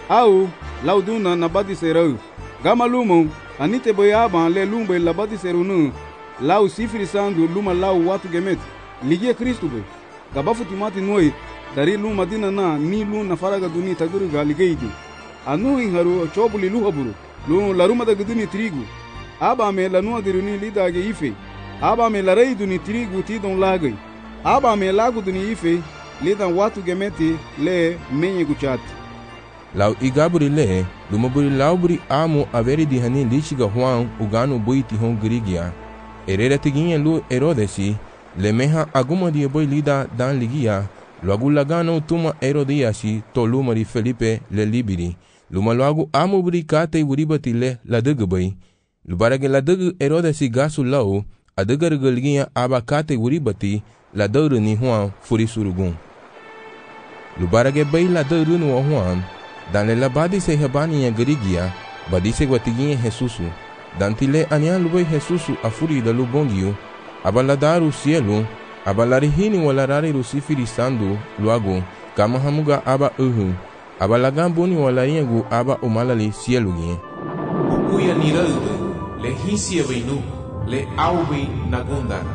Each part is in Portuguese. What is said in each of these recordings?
Au, lauduna na batiserau. Gama lumon, anite boyaba le lumbe la batiseru nu. Lau sifiri sandu luma lau watu gemet. Ligie Kristu be. Gabafu timati noi, dari luma dina na ni luna faraga duni taguruga ligeidu. Anu inharu chobuli luhaburu. Lu laruma da guduni trigo. Aba me lanua diruni lidage ife. Aba me larei duni trigo tidon lagai. Aba me lago duni ife. Lidan watu gemeti le menye guchati. Lau igaburi le, lumaburi lauburi amo averi di hani lichiga Juan ugano buiti hon grigia. Erera tiguinha lu Herodesi, le meha aguma di boi lida dan ligia, luagu lagano tuma Herodiasi to lumari Felipe le libiri. Luma luagu amo buri kate uribati le la degabay. Lubarage la deg Herodesi gasu lau, adagar galgia aba kate uribati la dauru ni Juan furisurugun. Lubarage bay la dauru no Juan, dan le labadi se habani ya grigia, badise guatiguinha Jesusu. Dantile anian lubai Jesusu afuri da lubongiu, abaladaru cielo, abalarihini walarari rusifiri sandu luago, kama hamuga aba abalagambuni walariagu aba umalali cielo gien. Ukuya niraude, le hisia veinu, le aubi nagundana.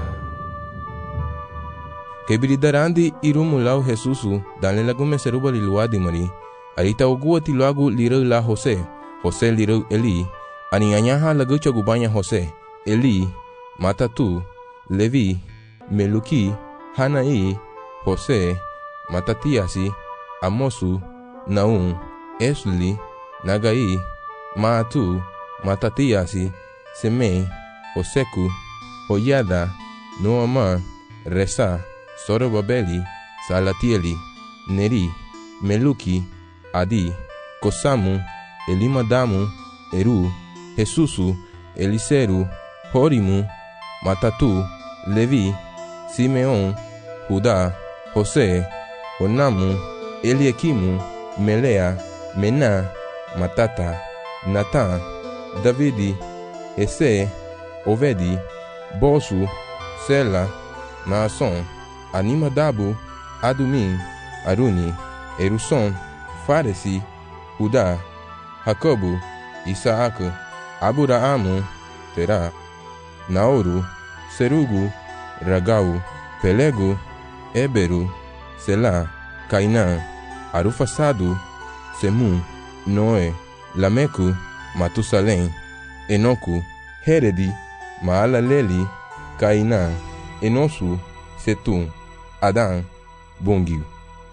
Kebiridarandi irumulau Jesusu, danle lagume seruba liluadi mari, arita oguati luagu lirau la Jose lirau Eli, Anianyaha lagucha gubanya Jose, Eli, Matatu, Levi, Meluki, Hanai, Jose, Matatiasi, Amosu, Naum, Esli, Nagai, Maatu, Matatiasi, Semei, Joseku, Hoyada, Noama, Resa, Sorobabeli, Salatieli, Neri, Meluki, Adi, Kosamu, Elimadamu, Eru, Jesusu, Eliseru, Horimu, Matatu, Levi, Simeon, Judá, José, Onamu, Eliakimu, Melea, Mená, Matata, Natã, Davidi, Esse, Ovedi, Bosu, Sela, Naason, Animadabu, Adumim, Aruni, Eruson, Faresi, Judá, Jacobo, Isaac, Aburaamu, Terá, Naoru, Serugu, Ragau, Pelego, Éberu, Selá, Cainã, Arufasado, Semu, Noé, Lameco, Matusalém, Enoco, Heredi, Maalaleli, Cainã, Enosu, Setum, Adão, Bongio.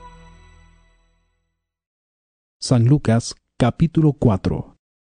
San Lucas, capítulo 4.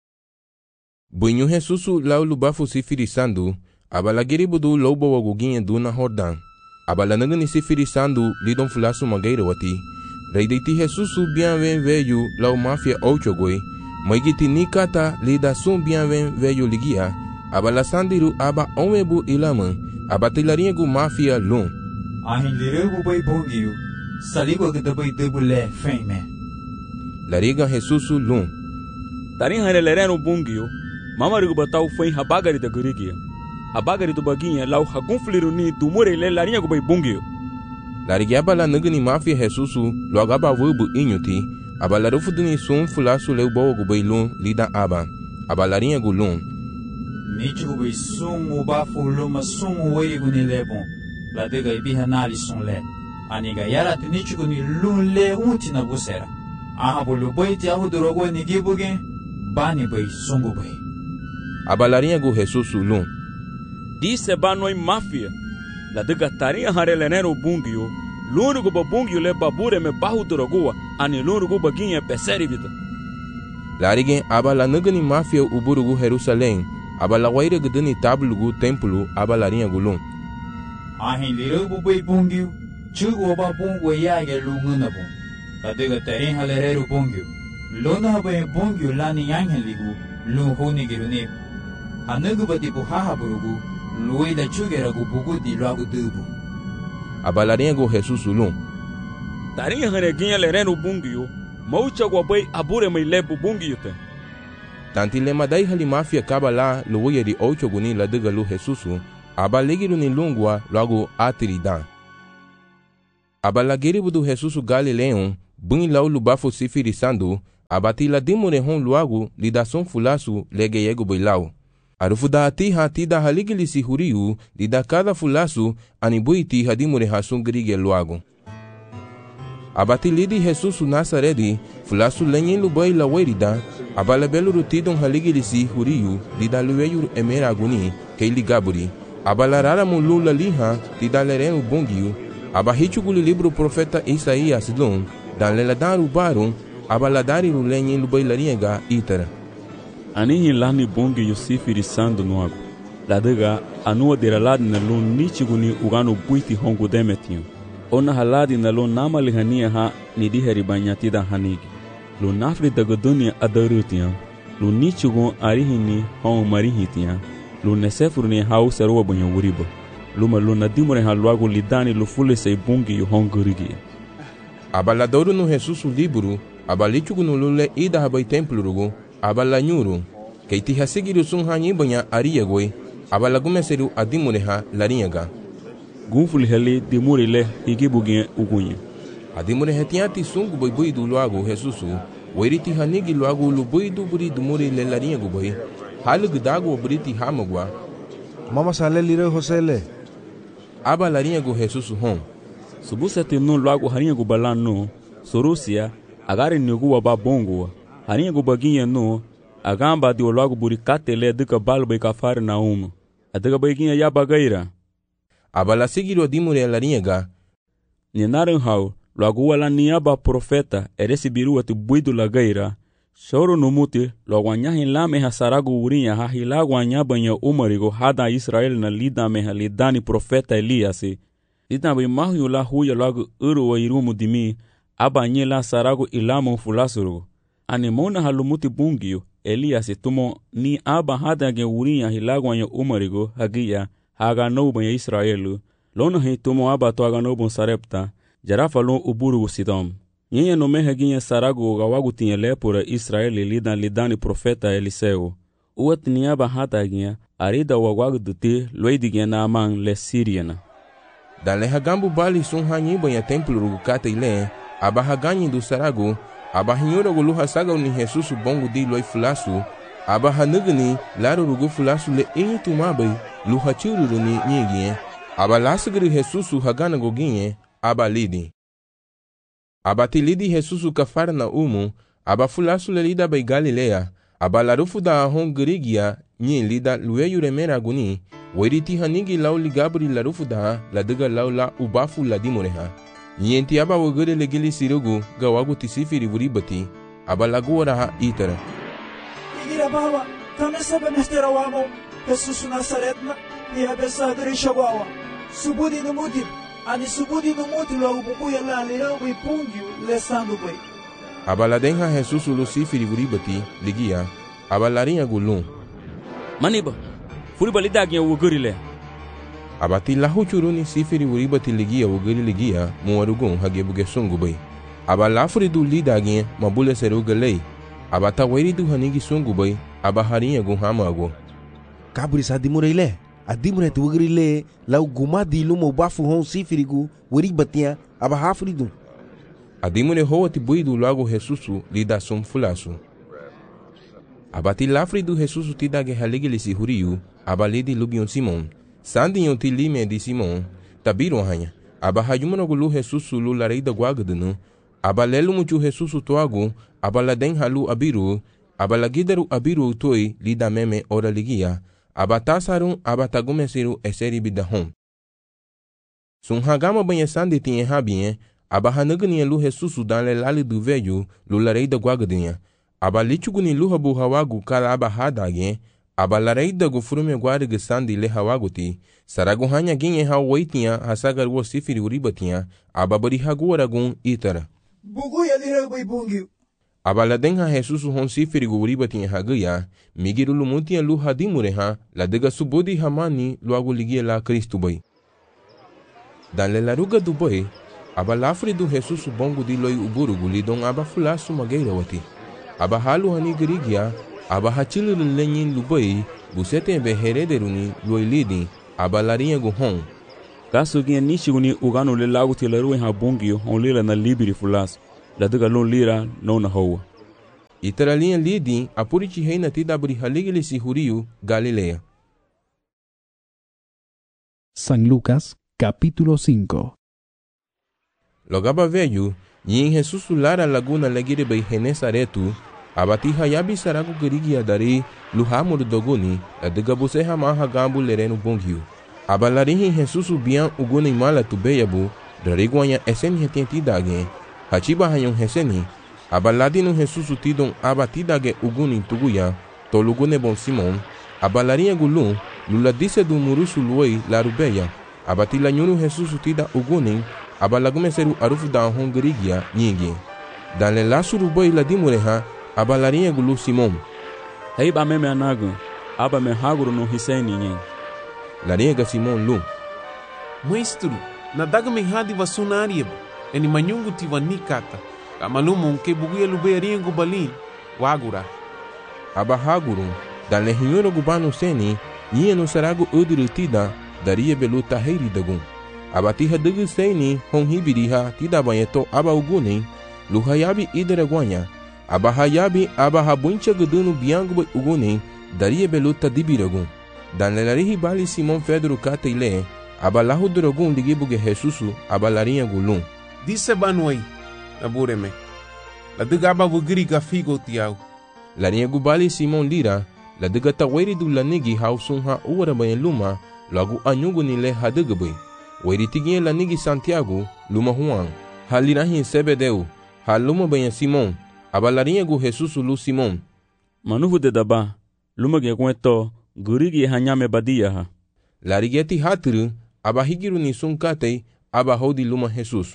Bunyu Jesusu lau lubafu sifirisandu, abalagiri budu lobo waguginha duna Jordan. Abalanagani sifirisandu lidon fulasu magaira wati. Reideiti Jesusu bianven veyu lau mafia ochogoi. Maigiti nikata lida sum bianven veyu ligia. Abalasandiru aba omebu ilaman. Abatilaringu mafia lum. Ahin liregu bai bongiu. Saligo gadabai debule feme. Lariga Jesusu lum. Tarin hanelereno bungio. Mamarigo batau foi habagari da gurigia. Habagari do baguinha lau hagunfliru ni dumore le larinha bai bungio. Larigiaba la nagani mafia Jesusu logaba wubu inyuti. Abalarufu duni sum fulasu leu bogo bai lum lida aba. Abalarinha gulum. Nichigo bai sum ubafu luma sum weigo ni lebon. La dega ibihanali son le. Aniga yara nichigo ni lum le unti na busera. Aha bolu bai ti ahudorogo ni gibuge. Bani bai sungu bai. Abalarinha gu Jesusu lum. Disse banoi mafia. La dega tarinha harelenero bungio. L'unico babungio le babure me bahu dorogoa. Ani l'unico baguinha peseri vida. Larigen abala nagani mafia uburugu Jerusalém. Abala waira gudani tablugu templo abalarinha gulum. Ahin lirugu bai bungio. Chugo ba bungo yage lunguna bung. La dega tarinha halerero bungio. Lona bai bungio lani yangen ligu. Lunghoni girune. Anagu bati buhaha burugu. Luida chugeragu bugu di lagu dubu. Abalarinha go Jesus lum. Tarinha haneguinha lereno bungio. Maucha guabai abure mai lebu bungio te. Tanti lema dai hali mafia kabala luia di ocho guni la dega lu Jesusu. Abalegiru ni lungua logo atiridan. Abalagiri budu Jesusu Galileon. Bun lau lubafu sifirisandu. abati la dimure hon luagu lidason fulasu lege yego boilau. Arufuda ati hatida haligilisi huriu lida cada fulasu anibuiti hadimure hasun grige luagu. Abati lidi Jesus Nazaredi fulasu lenyin lubai la werida abala belu rutidon haligilisi huriu lida lueyur emera aguni keili gaburi abala rara mulula liha lida lerenu bongiu abahichuguli libro profeta Isaías lon dan leladaru barum abaladari lenyin lubai lariega itara. Anihi lani bongi Yosifiri sandu nuago. Ladaga anua deraladi na lon nichiguni ugano buiti hongo demetinho. Ona haladi na lon nama lihania ha nidiheri banyatida hanigi. Lo nafri dagodunia adarutiam. Lo nichigun arihini hon marihitiam. Lo nesefurni hau sarua banya wuriba. Luma lo nadimure ha luago lidani lo fule sei bongi yu hongurigi. Abaladoru no Jesus libro abalichugu no lule ida habai templo rugo abalanyuru keiti hasigiru sun hanyi banya ariyagoi abalagumeseru adimureha lariyaga gunful heli dimuri le higibugin ugunye adimure hetiati sungu boy du luago Jesusu weriti hanigi luago lu boy du buri dumuri le lariyago boy halug dago buriti hamagwa mama sale lire Josele abalariyago Jesusu hon subusati no luago hariyago balano sorusia agari nugu waba bongo harinha gubaguinha no agamba de logo buricate le duka balba e cafar na a duka baguinha ya bagaira abala seguiro dimure larinha ninaran hau logo wala niaba profeta recebiru at buido lagaira choro no mute logo anyahin lame hasarago urinha ha hilago anyabanha umarigo hada Israel na lida meha lidani profeta Elias lida be mahu la huya logo uru irumu dimi abanye la sarago ilamo fulasuru anemona halumuti bungio Elias tumo ni aba hada ge urinha hilago anya umarigo hagia haga no ban Israelu lona he tumo aba to haga no bon sarepta jarafa lo uburu sidom nyenye no me hagia sarago gawagu tinha lepora Israeli lidani profeta Eliseu uat ni aba hada hagia arida wagwagu dute loidigia na amang le Siriana dale hagambu bali sun hanyi ban templo rugo kate ile aba haganyi do sarago aba hinyora gulu hasaga ni Jesus bongo di loi fulasu aba hanugni laro rugo fulasu le intu mabai lu hachuru ni nyigi aba lasgri Jesus hagana goginye aba lidi aba tilidi Jesus kafara na umu aba fulasu le lida bai Galilea aba larufu da hongrigia nyi lida lueyu remera guni weriti hanigi lauli gabri larufu da ladaga laula ubafu ladimureha Nienti aba wogere legili sirugu gawagu tisifiri vuribati aba laguara ha itara. Igira bawa tamesa bemestera wamo Jesus Nazaretna ni abesa grisha wawa subudi numuti ani subudi numuti lo ubuku ya la lira wi pungiu le sandu bai. Aba la denha Jesus lucifiri vuribati ligia aba larinha gulun. Maniba furiba lidagnya wogere le. Abati lahu churuni sifiri uribati ligia wogeri ligia muwarugun hagebuge sungu bai. Aba lafuri du lidagin mabule seruga lei. Abata wairi du hanigi sungu bai. Aba harinha gun hamago. Kaburi sa dimure ile. Adimure tu wogeri le lau gumadi lumo bafu hon sifiri gu uribatia aba hafuri du. Adimure hoati buidu lago Jesusu lida sum fulasu. Abati lafuri du Jesusu tidage haligilisi huriu aba lidi lubion Simon. Sandi yon ti lime di Simon, tabiro hanya, aba hayumano gulu Jesusu lu lareida guagadunu, aba lelu muchu Jesusu toagu, aba laden halu abiru, aba lagidaru abiru toi lida meme ora ligia, aba tasarun aba tagumesiru eseri bidahom. Sun hagama banha sandi tinha habien, aba hanagani lu Jesusu dan le lali du velho lu lareida guagadinha, aba lichuguni lu habu hawagu kala aba hadagien, aba lareida go furume guarga sandi le hawaguti sarago hanya ginye hawaitia hasagar wo sifiri uribatia aba bari hagora gun itara bugu ya lira bai bungi aba ladenha Jesus hon sifiri go uribatia hagaya migiru lumutia lu hadimureha ladega subodi hamani luago ligia la Cristo bai dan le laruga du bai aba lafri du Jesus bongo di loi uburugu lidon aba fulasu mageira wati aba halu hani girigia aba hachilu lenyin lubai busete be herederuni loilidi aba larinha go hon kaso ginha nishiguni ugano le lago tilaru ha bongi on lila na libiri fulas la duga lon lira no na hoa Itaralinha lidi apuriti reina tida abri haligili si Juriu, Galilea. San Lucas, capítulo 5. Logaba veio, e em Jesus lara laguna legire bei Genesaretu, abati hayabi sarago gerigi adari, luhamur doguni, adegabuse hamaha gambu lereno bonghiu. Abalarihi Jesus bian uguni mala tubeyabu, dariguanya esen hetientidage, hachiba hayon heseni, abaladino Jesus tidon abatidage uguni tuguya, tolugune bon Simon, abalarinha gulun, lula disse do murusu luoi larubeya, abatila nyuru Jesus tida ugunin, abalagume seru arufu da hongrigia nyingi. Dan le lasuru boi la dimureha, abalarinha gulu Simon. Hei ba meme anagu, aba me haguru no hiseni nyen. Larinha Simon lu. Maestro, nadaga me hadi vasunarieba, eni manyungu tivanikata, amalumo ke buguya lubearinha gubalin, wagura. Aba haguru, dan le hinyoro gubano seni, nyia no sarago udurutida, daria belu tahiri dagun. Abatiha dugu seni, honghibiriha, tida banyeto aba ugunin, luhayabi idaraguanya, aba hayabi aba habuncha gudunu biangu ugunin, daria belu tadibiragun. Dan lelarihi bali Simon Pedro kateile, aba lahu duragun ligibuge Jesusu, aba larinha gulun. Disse banuai, nabureme. La duga aba vugiri gafigo tiau. Larinha gubali Simon lira, la duga taweri du lanigi hausun ha uwara bayan luma, lagu anyugu nile hadugabui. Weri tiguinha lanigi Santiago, luma Juan, halirahin Sebedeu, haluma bayan Simon, aba larinha gu Jesusu lu Simon. Manuvu de daba, luma ge kueto, gurigi hanyame badia. Larigeti hatru, aba higiru ni sunkatei, aba hodi luma Jesus.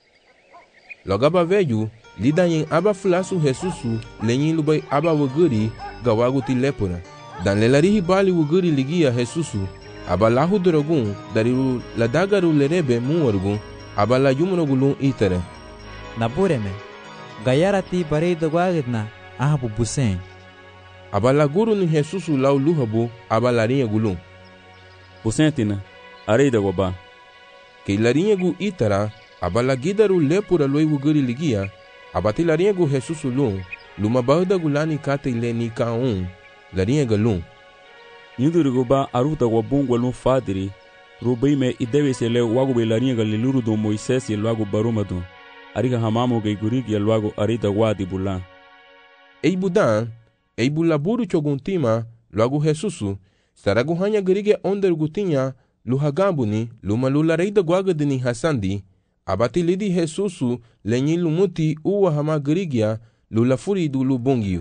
Logaba veju, lidanyin aba fulasu Jesusu, lenyin lubai aba wuguri, gawagu ti lepura. Dan lelarihi bali wuguri ligia Jesusu, aba lahu drogun, dariru ladagaru lerebe muwargun, aba la yumrogulun itere. Nabureme, gayarati barei dogwagidna, ahabu busen. Aba la guru ni Jesusu lau luhabu, aba larinha gulun. Busentina, arei da goba. Ke larinha gu itara, aba la gidaru lepura loi wuguri ligia, aba ti larinha gu Jesusu lun, luma bauda gulani kate ile ni kaun, larinha galun. Nyuduru goba aruta wabungwa lun fadiri, rubai me idewe se le wagu be larinha galiluru do Moisés e luago barumadu, ariga hamamu ge gurigi e luago arida wadi bulan. Ei budan, ei bulaburu choguntima, luago Jesusu, saragu hanya gerige onder gutinha, luhagambuni, luma lulareida guagadini hasandi, abati lidi Jesusu, lenyi lumuti uwa hama gerigia, lulafuri du lubongiu.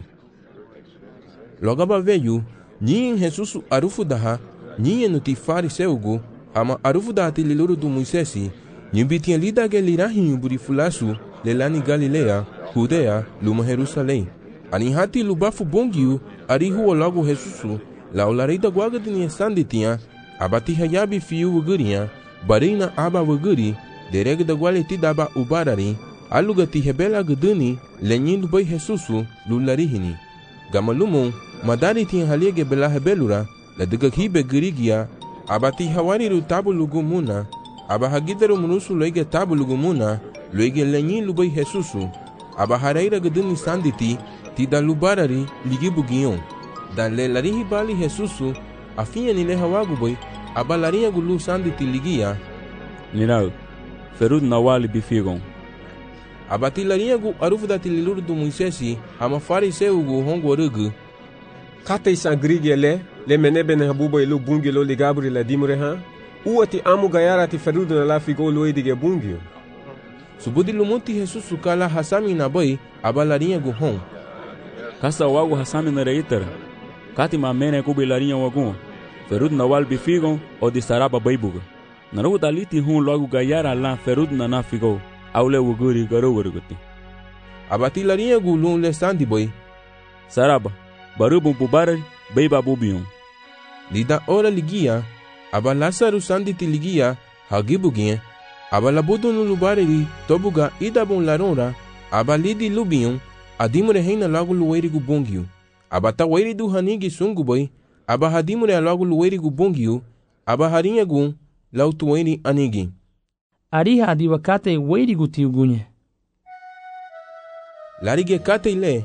Logaba veju, nyin Jesusu arufu daha, nyin nuti fariseugu, hama arufu daha tililuru du Moisesi, nyubitinha lidage lirahinyu burifulasu, lelani Galilea, Judea, luma Jerusalém. Anihati lubafu bongiu, arihu logo Jesusu, laulareida guagadini sanditinha, abati hayabi fiu wugurinha, barina aba wuguri, dereg da gualeti daba ubarari, alugati hebela guduni, lenyindo bai Jesusu, lularihini. Gamalumon, madari tinha haliege bela hebelura, la degakhibe gurigia, abati hawariru tabu lugumuna, aba hagidaru munusu loige tabu lugumuna, loige lenyindo bai Jesusu, aba haraira guduni sanditi, tida lubarari, ligibugion. Dan le larihi bali Jesusu, afinha nile hawagu boy, aba larinha gulu sanditi ligia. Nirau, ferud nawali bifigon. Abati larinha gu arufu da tililuru do Moisesi, ama fariseu gu hongo rugu. Kate sangrigi le menebe ne habubo ilu bungi lo ligabri la dimure ha, uati amu gayara ti ferud na la figo lo edige bungio. Subudi lumuti Jesusu kala hasami na boy, aba larinha gu hon. Kasa wagu hasami na reitara. Kati mamene kubi larinha wagun, ferud nawal bifigon o di saraba baibuga. Narugu taliti hun logo gayara la ferud na nafigo, aule wuguri garuguruguti. Abati larinha gu lun le sandi boy. Saraba, barubun pubarari, baiba bubion. Lida ora ligia, aba lasaru sanditi ligia, hagibuginha, aba labudu no lubareri, tobuga idabun larora, aba lidi lubion, adimure reina logo lueri gu bongiu. Aba taweri du hanigi sungu boy, aba hadimure logo lueri gu bongiu, aba harinha gun, lautueri anigi. Ariha adiwakate weri gu tiugunye. Larige kate ile,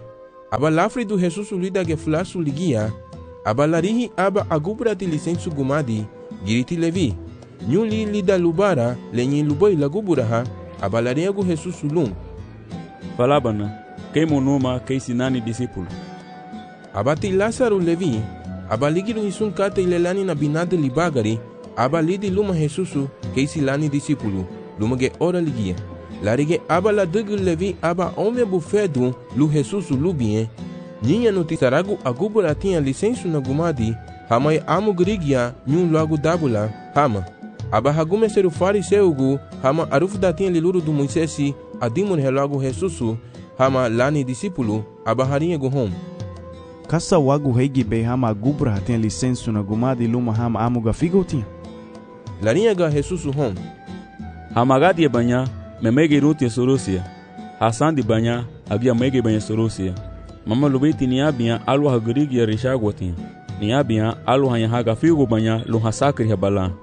aba lafri do Jesus lida ge flasu ligia, aba larihi aba agubrati lisensu gumadi, giriti levi. Nyuli lida lubara, lenyi luboi laguburaha, aba lariagu Jesus lum. Falabana, kei monuma kei sinani discípulo. Abati Lázaro levi, aba ligiru isun kate ilelani na binade libagari, aba lidi luma Jesusu kei silani discípulo, luma ge ora ligia. Larige aba la dugu levi aba ome bufedu lu Jesusu lubien, ninha no tisaragu agubura tinha licenso na gumadi, hamai amu grigia nyun logo dabula, hama. Aba hagume seru fariseugu, hama arufda tinha liluru do Moisesi, adimon relogo Jesusu, hama lani discípulo, aba harinha guhom. Kasa wagu heigi be hama agubra tinha licenso na gumadi luma hama amu gafigo tinha. Larinha ga Jesusu hom. Hama gadi banya, memege ruti sorosia. Hasan di banya, abia mege banya sorosia. Mama lubiti niabia alu hagrigi ya rishagwatin. Niabia alu hanya haga figo banya lu hasakri habala.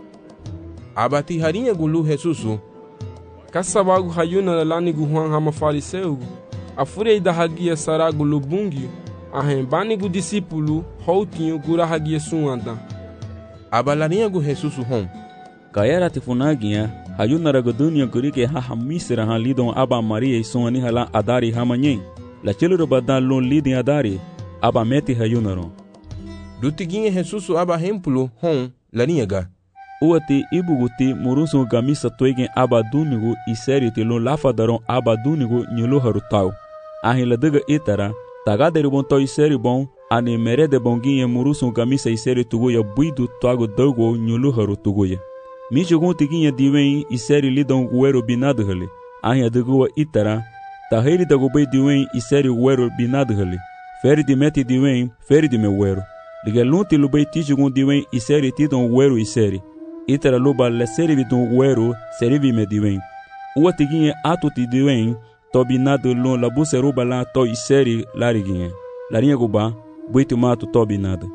Abati harinha gulu Jesusu. Kasa wagu hayuna lani guhuan hama fariseu. Afurei da hagia saragu lubungi. Ahembani gu discípulo houtinho gura hagia suanda. Aba larinha gu Jesusu hom. Kayara tifunagia hayuna ragudunia gurike haha misra ha lidon aba Maria e sonani hala adari hamanyen. La chiluru badan lon lidin adari aba meti hayunaro. Dutiguinha Jesusu aba hempulo hom larinha ga. Uati ibuguti murunsu gamisa toigen aba dunigu iseri te lon lafadaron aba dunigu nyulu harutau. Ahin la daga itara tagaderi bon to iseri bon ani merede bonginha murusun gamisa iseri tuguya buidu toago dogo nyulu haru tuguya. Michugun tiginha diwen iseri lidon guero binado hali. Ahin adagua itara taheri dagubei diwen iseri guero binado hali. Feri di meti diwen feri di me guero. Ligelunti lubei tichugun diwen iseri tidon guero iseri. Itara luba le serivi don guero serivi me diwen. Ua tiginha atu ti diwen to binado lon la buseruba la to iseri lariguinha. Larinha guba, buito mato to binado.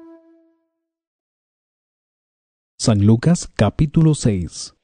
San Lucas capítulo 6.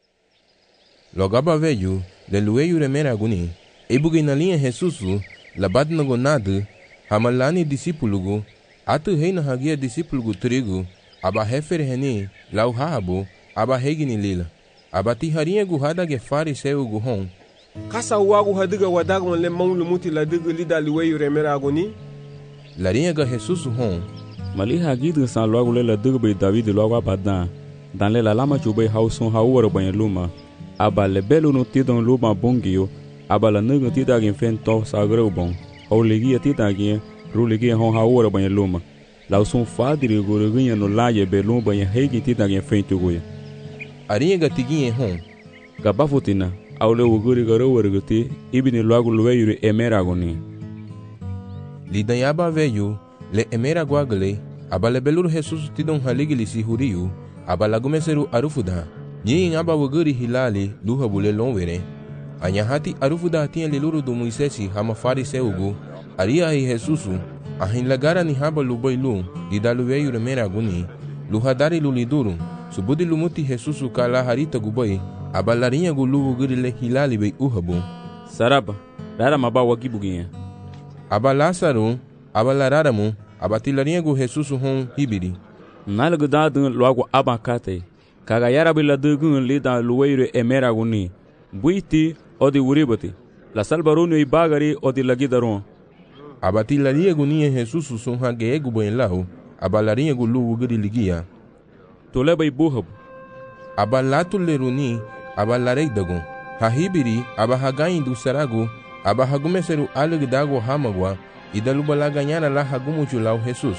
Logaba veio, de lueio remera aguni, ebugue na linha Jesusu, labat na gonado, hamalani discípulo, atu rei na hagia discípulo trigo, aba refere reni, lau habo, aba regni lila, aba tiharinha guhada ge fariseu guhon. Kasa wagu hadiga wadagon le mong lumuti la diga lida lueio remera aguni. Larinha ga Jesusu hon. Mali hagidu san logo le la diga be David logo abadan. Dan le la lama chube hauson hauoro banha luma. Aba le belo no tidon luma bongio. Aba la nugo tida gen fento sagreu bon. Hau legia tida gen rulegia hon hauoro banha luma. La son fadri goreginha no laie belum banha hegi tida gen fento goia. Arinha ga tiguinha hon. Gabafutina. Aule uguri garo werguti ibini logo lueiro emera agoni. Lidanyaba veio, le emera guagle, aba le belur Jesus tidon haligili si huriu, aba lagumeseru arufuda, nyin aba wuguri hilali, luha bule lonwere. Anyahati arufuda tinha liluru do Moisesi hama fariseugu, aria hi Jesusu, ahin lagara ni haba luboilu, didalu veio remera aguni, luha dari luliduru, subudi lumuti Jesusu kala harita guboi, aba larinha gulu wuguri le hilali bei uhabu. Saraba, rara maba wagibuginha. Aba Lázaro, aba lararamu, aba tilarinha gu Jesusu hon hibiri. Nalgu dadun logo abakate. Kagayara bila dugun lida lueiro emera aguni. Buiti odi uribati. La salbarunu i bagari odi lagidaron. Aba tilarinha gu niye Jesusu son hage egu boen lau, aba larinha gu lu wuguri ligia. Toleba i buhabu. Aba latu leruni, aba lareidagon. Hahibiri, aba hagain du saragu, aba hagumeseru alugidago hamagwa, idaluba ganhara la hagumuchu lau Jesus.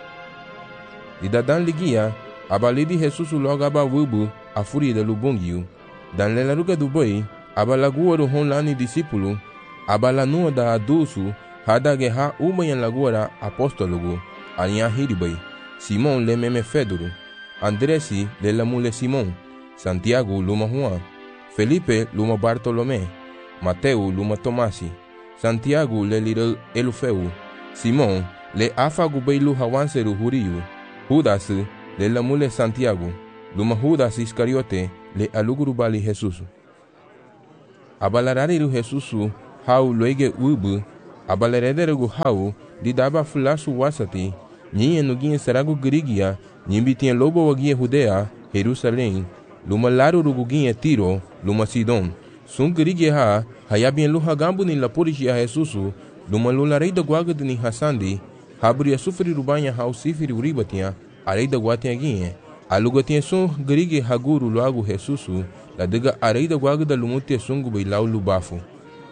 Idadan ligia, aba lidi Jesus logo aba wubu, a furi da lubongiu. Dan lelaruga do boi, aba laguaro hon lani discípulo, aba lanua da adusu, hadage ha ubanyan laguara apóstologo, alinha hiribai, Simon le meme Fedoro, Andresi le lamule Simon, Santiago luma Juan, Felipe luma Bartolomé, Mateo luma Tomasi, Santiago le lira Elufeu, Simon le afagu beilu hawanseru huriu, Judas le lamule Santiago, luma Judas Iscariote le aluguru bali Jesus. Abalarariru Jesus hau loige ubu, abalerederegu hau di daba fulasu wasati, nyinye nuginye saragu Girigia, nyimbitinye lobo wagie Judea, Jerusalém, luma laru ruguginye Tiro, luma Sidon. Sun Girigia ha, hayabien luha gambu ni lapurishi ya Jesusu, luma lula reida guagad ni Hasandi, habri ya sufri rubanya hau sifiri uribatia, areida guatia ginye, alugatia sun Girigia haguru luagu Jesusu, la diga areida guagada lumutia sungu bailau lubafu.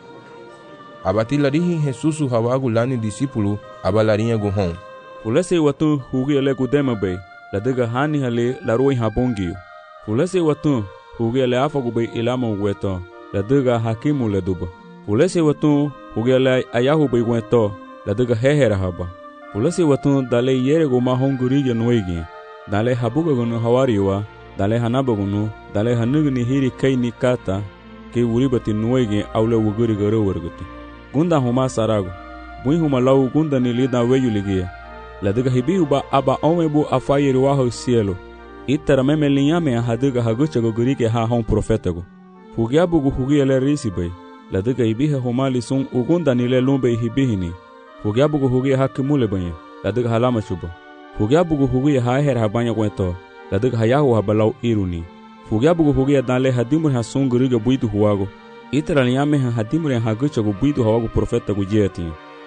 Abati larihi Jesusu hawagu lani disipulu abalarinha guhon. Fulese watu hugi ale gudema bay, la diga hani hale la roi habongi. Fulese watu hugi ale afagu bay ilama weto, la diga hakimu le duba. Fulese watu hugi ale ayahu bay weto, la diga hehera haba. Fulese watu dale yere guma hongurigi noigi, dale habuga gunu hawariwa, dale hanaba gunu, dale hanugni hiri kai ni kata, ke uribati noigi aule wuguri garo warguti. Gunda huma sarago, bui huma lau gunda ni lida weyu ligia. La diga hibihu ba aba omebu afayiri waho cielo. Itara meme linyame a hadiga haguchago gurike ha hon profetago. Fugiabugu hugia le risibay. La diga hibihe huma lisun ugunda ni le lumbe hibihini. Fugiabugu hugia hakimule banye. La diga halama chuba. Fugiabugu hugia haher habanya kwento. La diga hayahu habalau iruni. Fugiabugu hugia dale hadimur hasun guriga buitu huwago. Itara linyame hadimur haguchago buitu hawago profetago jeti.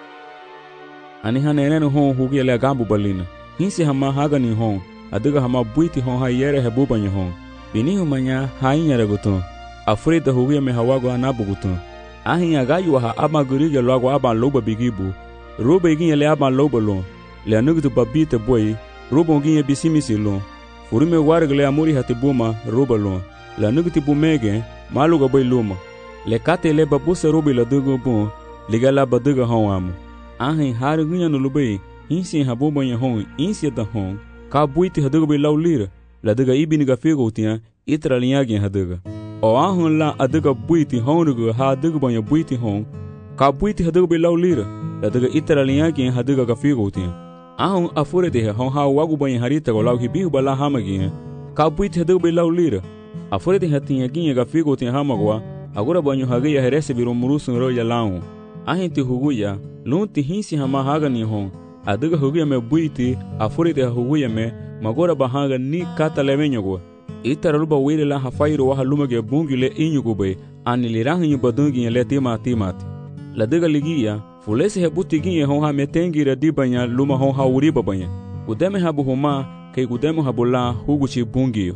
Ani hanenenu hon hugi le gambu balina. Hinsi hama hagani hon, adiga hama buiti hon ha yere hebubanya hon. Bini humanya hainyere gutun. Afrida hugi me hawago anabu gutun. Ahi agayu ha ama gurige logo aba loba bigibu. Roba iginye le aba loba lon. Le anugutu babite boy, roba nginye bisimisi lon. Furume wargle amuri hatibuma roba lon. Le anugutu bumege, maluga boy luma. Le kate le babuse robi la dugo bon, ligala baduga hon amu. Ahin haru gunya no lubei, insi habubanya hon, insi da hon, ka buiti haduga be laulira, la duga ibiniga figo tia, itra linyagi haduga. O ahun la aduga buiti honuga ha duga banya buiti hon, ka buiti haduga be laulira, la duga itra linyagi haduga ga figo tia. Ahun afure de hon ha wagu banya harita go lau hibihu bala hamagi, ka buiti haduga be laulira. Afure de hatinha ginha ga figo tia hamagwa, agora banyo hagia herese biro murusun ro ya lau. Ahin ti huguya, lunti hinsi hama haga ni hon, adiga huguya me buiti, afuri de huguya me, magora bahanga ni kata levenyogo. Itara luba wile la hafairu waha lumage bungi le inyugube, ani lirahi nyubadungi le timati. La diga ligia, fulesi hebuti ginye hon ha metengi ra dibanya luma hon ha uriba banya. Gudeme habu huma, kei gudemu habula huguchi bungiyo.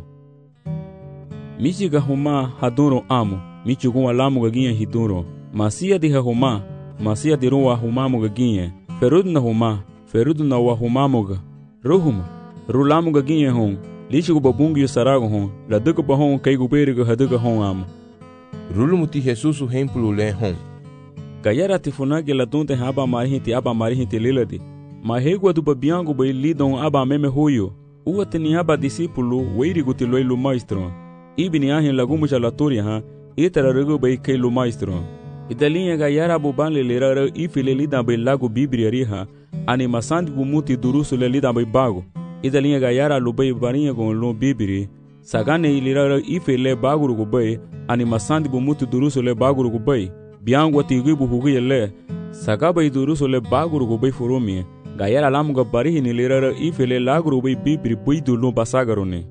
Michiga huma haduro amu, michugunwa lamu gaginye hiduro. Masia diha huma, masia di ruwa humamuga ginye, ferudna huma, ferudna wa humamuga, ruhuma, rulamuga ginye hon, lichigu babungi yu sarago hon, la duga bahon kai guberiga haduga hon amu. Rulumuti Jesusu hempulu le hon. Gayara tifunagi la dunte aba marihinti liladi, mahegwa du babiangu bai lidon aba meme huyo, uwatini aba disipulu weiriguti loilu maestro, ibini ahin lagumucha laturia ha, itara rugu bai kailu maestro. Idalinha gayara buban lera ifile lida bai lago bibriariha, ani masandi bumuti durusu le lida bai bago. Idalinha gayara lubai barinha gon lo bibri, sagane lera ifile baguru gubai, ani masandi bumuti durusu le baguru gubai. Biangwa tigibu hugi le, sagabai durusu le baguru gubai furumi, gayara lamuga barihi ni lera ifile laguru bai bibri buidu lo basagarone.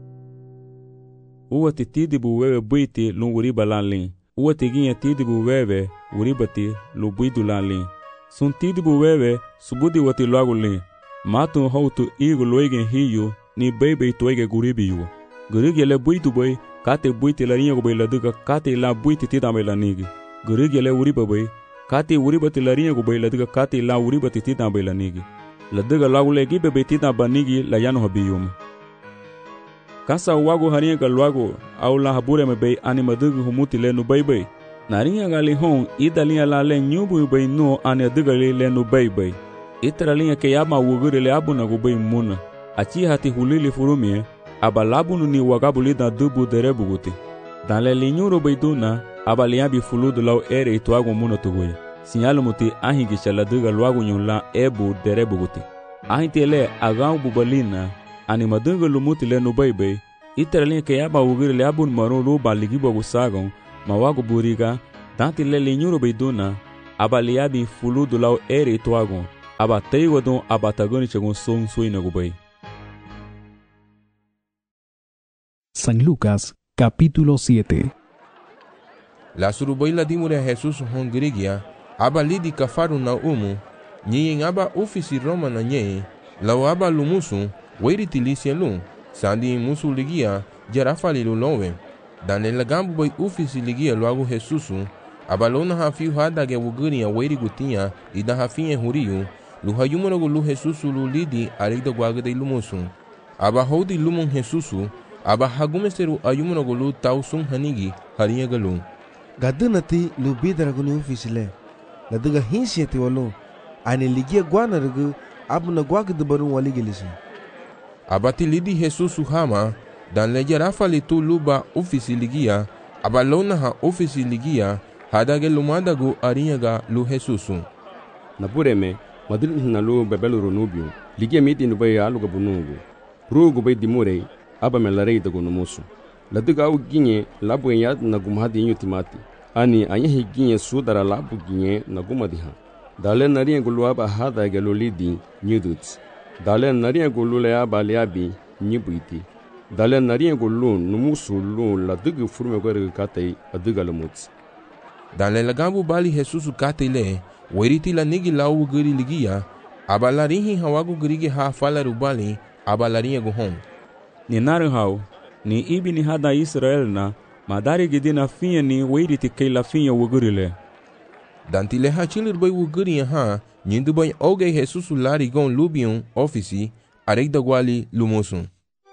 Uwa titidi buwewe buiti lunguri balanlin. Uwa tiginha tidibu wewe, uribati, lubuidu lanlin. Sun tidibu wewe, subudi wati lagulin. Matu hautu igu loigen hiyu, ni bebe toige guribiyu. Gurigi le buitu boy, kate buiti la rinha gubay laduga, kate la buiti tidame la nigi. Gurigi le uriba boy, kate uribati la rinha gubay laduga, kate la uribati tidame la nigi. Laduga lagule gibebe tidamba nigi la yano habiyuma. Kasa wago harinha ga luago, au la habure me bay animadugu humuti le nubai. Narinha ga lihon, idalinha la le nyubu bay no aniaduga le nubai. Itaralinha ke yama wuguri le abuna gubay muna. Achi hati hulili furumie, abalabunu ni wagabuli da dubu derebuguti. Dan le linyuro bay duna, abaliabi fuludu lau ere ituago muna tuguye. Sinyalumuti ahingisha la duga luago nyunla ebu derebuguti. Ahintele agau bubalina, animaduga lumuti le nubai. Itaralinha ke yama wuguri le abun maru luba ligibo gusagon, mawago buriga, tanti le linyuro bay duna, aba liabi fulu do lau ere tuagon, aba teigo don aba tagoni chegon son suina gubay. San Lucas, capítulo 7. La surubay la dimure Jesus hongrigia, aba lidi kafaru na nyi aba ofisi Roma na nye, lau aba lumusu, wairi tilisi lum, sandi musu ligia, jarafali lulowe. Dan el gambu bay ofisi ligia luagu Jesusu, aba lona hafiu hadage wuguria wairi gutinha, ida hafinye huriyu, luhayumunogu lu Jesusu lu lidi arida guagade lumusu. Aba hodi lumun Jesusu, aba hagumeseru ayumunogu lu tausun hanigi, harinha galu. Gadunati lu bidaraguni ofisi le, ladaga hinsiati walu, ane ligia guana ragu, abu na guagade barun waligilisi. Abati lidi Jesusu hama, dan leja rafali tu luba ofisi ligia, aba lona ha ofisi ligia, hadage lumadagu arinyaga lu Jesusu. Napureme, madrid na lu bebelu runubio, ligia miti nubai aluga bunungu. Rugu bay dimure, aba melarei dagu numusu. Laduga au ginye labu yad na gumhadi inyo timati. Ani anyahi ginye sudara labu ginye na gumadiha. Dale nariya gulu aba hadage lu lidi nyuduts. Dale nariya gulu le aba liabi nyibuiti. Dale nariya gulu numusu lu laduga furme gore katei aduga lamuts. Dale lagambu bali Jesusu katei le, weriti la nigi lau guri ligia, aba larihi hawagu gurige ha fala rubali, aba larinha guhom. Ni narin hau, ni ibi ni hada Israel na, madari gidina finha ni weriti kei la finha wugurile. Dantile ha chilir bay wuguri ha, nyindu bay oge Jesusu lari gon lubion ofisi, areida guali lumusun.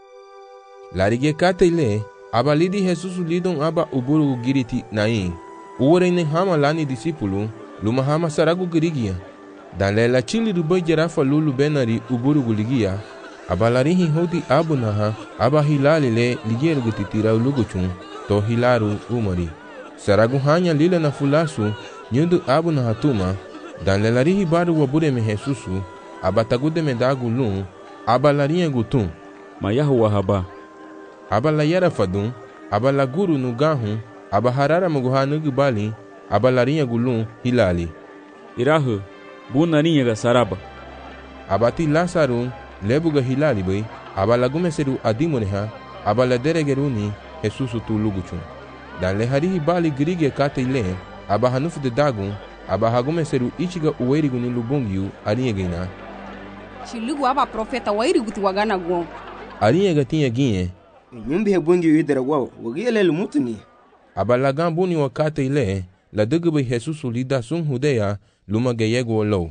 Larige katei le, aba lidi Jesusu lidon aba uburu giriti nain. Uwarene hama lani disipulu, luma hama saragu girigia. Dan lela chilir bay jarafa lulu benari uburu guligia, aba larihi hoti abu naha, aba hilali le ligeru gutitira uluguchun, to hilaru umari. Saragu hanya lila na fulasu, nyundu abu na hatuma, dan lelarihi baru wabure me Jesusu, aba tagude me dagu lun, aba larinha gutun. Mayahu wahaba. Aba la yara fadun, aba la guru nugahun, aba harara muguha nugubali, aba larinha gulun hilali. Irahu, bu narinha ga saraba. Abati Lasaru, lebuga hilali bay, aba lagumeseru adimuneha, aba la deregeruni Jesusu tu luguchun. Dan le harihi bali grige katei le, aba hanufu de dagun, aba hagumeseru ichiga uwerigu ni lubungiu arinhegina. Chilugu aba profeta wairigu tu wagana guon. Arinhega tinha ginhe. Nyumbi hebungiu idera guau, wagiele lumutuni. Aba lagambuni wa katei le, la dugube Jesusu lida sun hudeya, luma geyegu olo.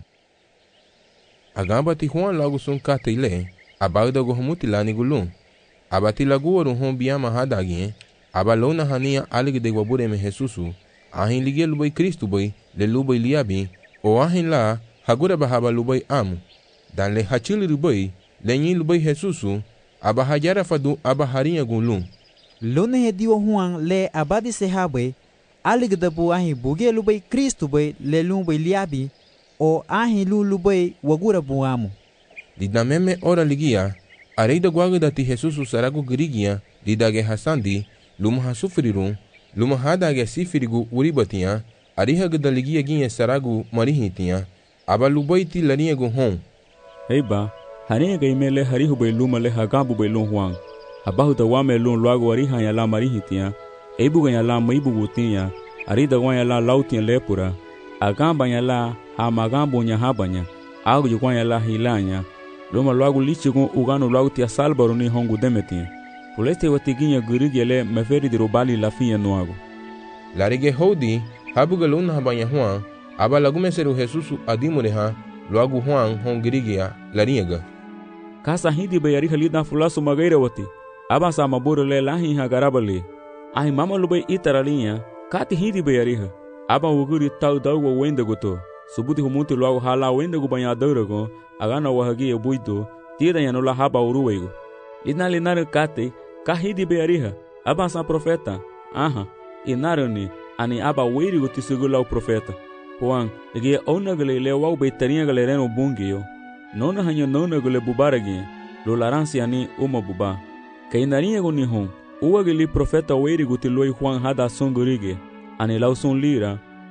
Agamba ti Juan lagu sun katei le, aba udago humuti lani gulun. Aba ti lagu waru hon biyama hadagin, aba lona hania alig de wabure me Jesusu, ahin ligia lubay Kristu bay, le lubay liabi, o ahin la, hagura bahaba lubay amu. Dan le hachili lubay, le nyi lubay Jesusu, aba hajara fadu aba harinha gulun. Lona hediwa Juan le abadi sehabe, alig de bu ahin buge lubay Kristu bay, le lubay liabi, o ahin lubay wagura bu amu. Dida meme ora ligia, areida guagda ti Jesusu saragu girigia, didage hasandi, luma hasufrirun, luma hadage sifirigu uribatia, ariha gada ligia ginha saragu marihitia, aba lubaiti larinha guhon. Heiba, harinha gaimele harihu bay luma le hagabu bay lun Juan. Abahu da wame lun luagu ariha ya la marihitia, eibu ganha la maibu gutinha, arida guanya la lautinha lepura, agamba ya la hamagambo nya habanya, agu guanya la hilanya, luma luagu lichigun uganu luagu tia salbaru ni hongu demetinha. Puleste watiginha gurigele meferi de robali la finha nuago. Larige hodi, habuga luna habanya Juan, aba lagumeseru Jesusu adimureha, luagu Juan hon girigia, larinhaga. Kasa hindi bayariha lida fulasu magaira wati, aba sa maburu le lahi hagarabali. Ahi mama lubay itaralinha, kati hindi bayariha, aba wuguri tau dawa wenda goto, subuti humuti luagu hala wenda gu banhadaurago, agana wahagia buido, tira yanula haba uruwego. Lina linare kate, kahidi beariha, aba sa profeta, aha, inarani, ani aba weirigo tisugula o profeta. Juan, lege onagale lewau beitarinha galereno bungio, nona hanyo nona gale bubaragi, lo laransi ani uma buba. Kainarinha gonihon, uagili profeta weirigo tiloi Juan hada songurige, ani lau son lira,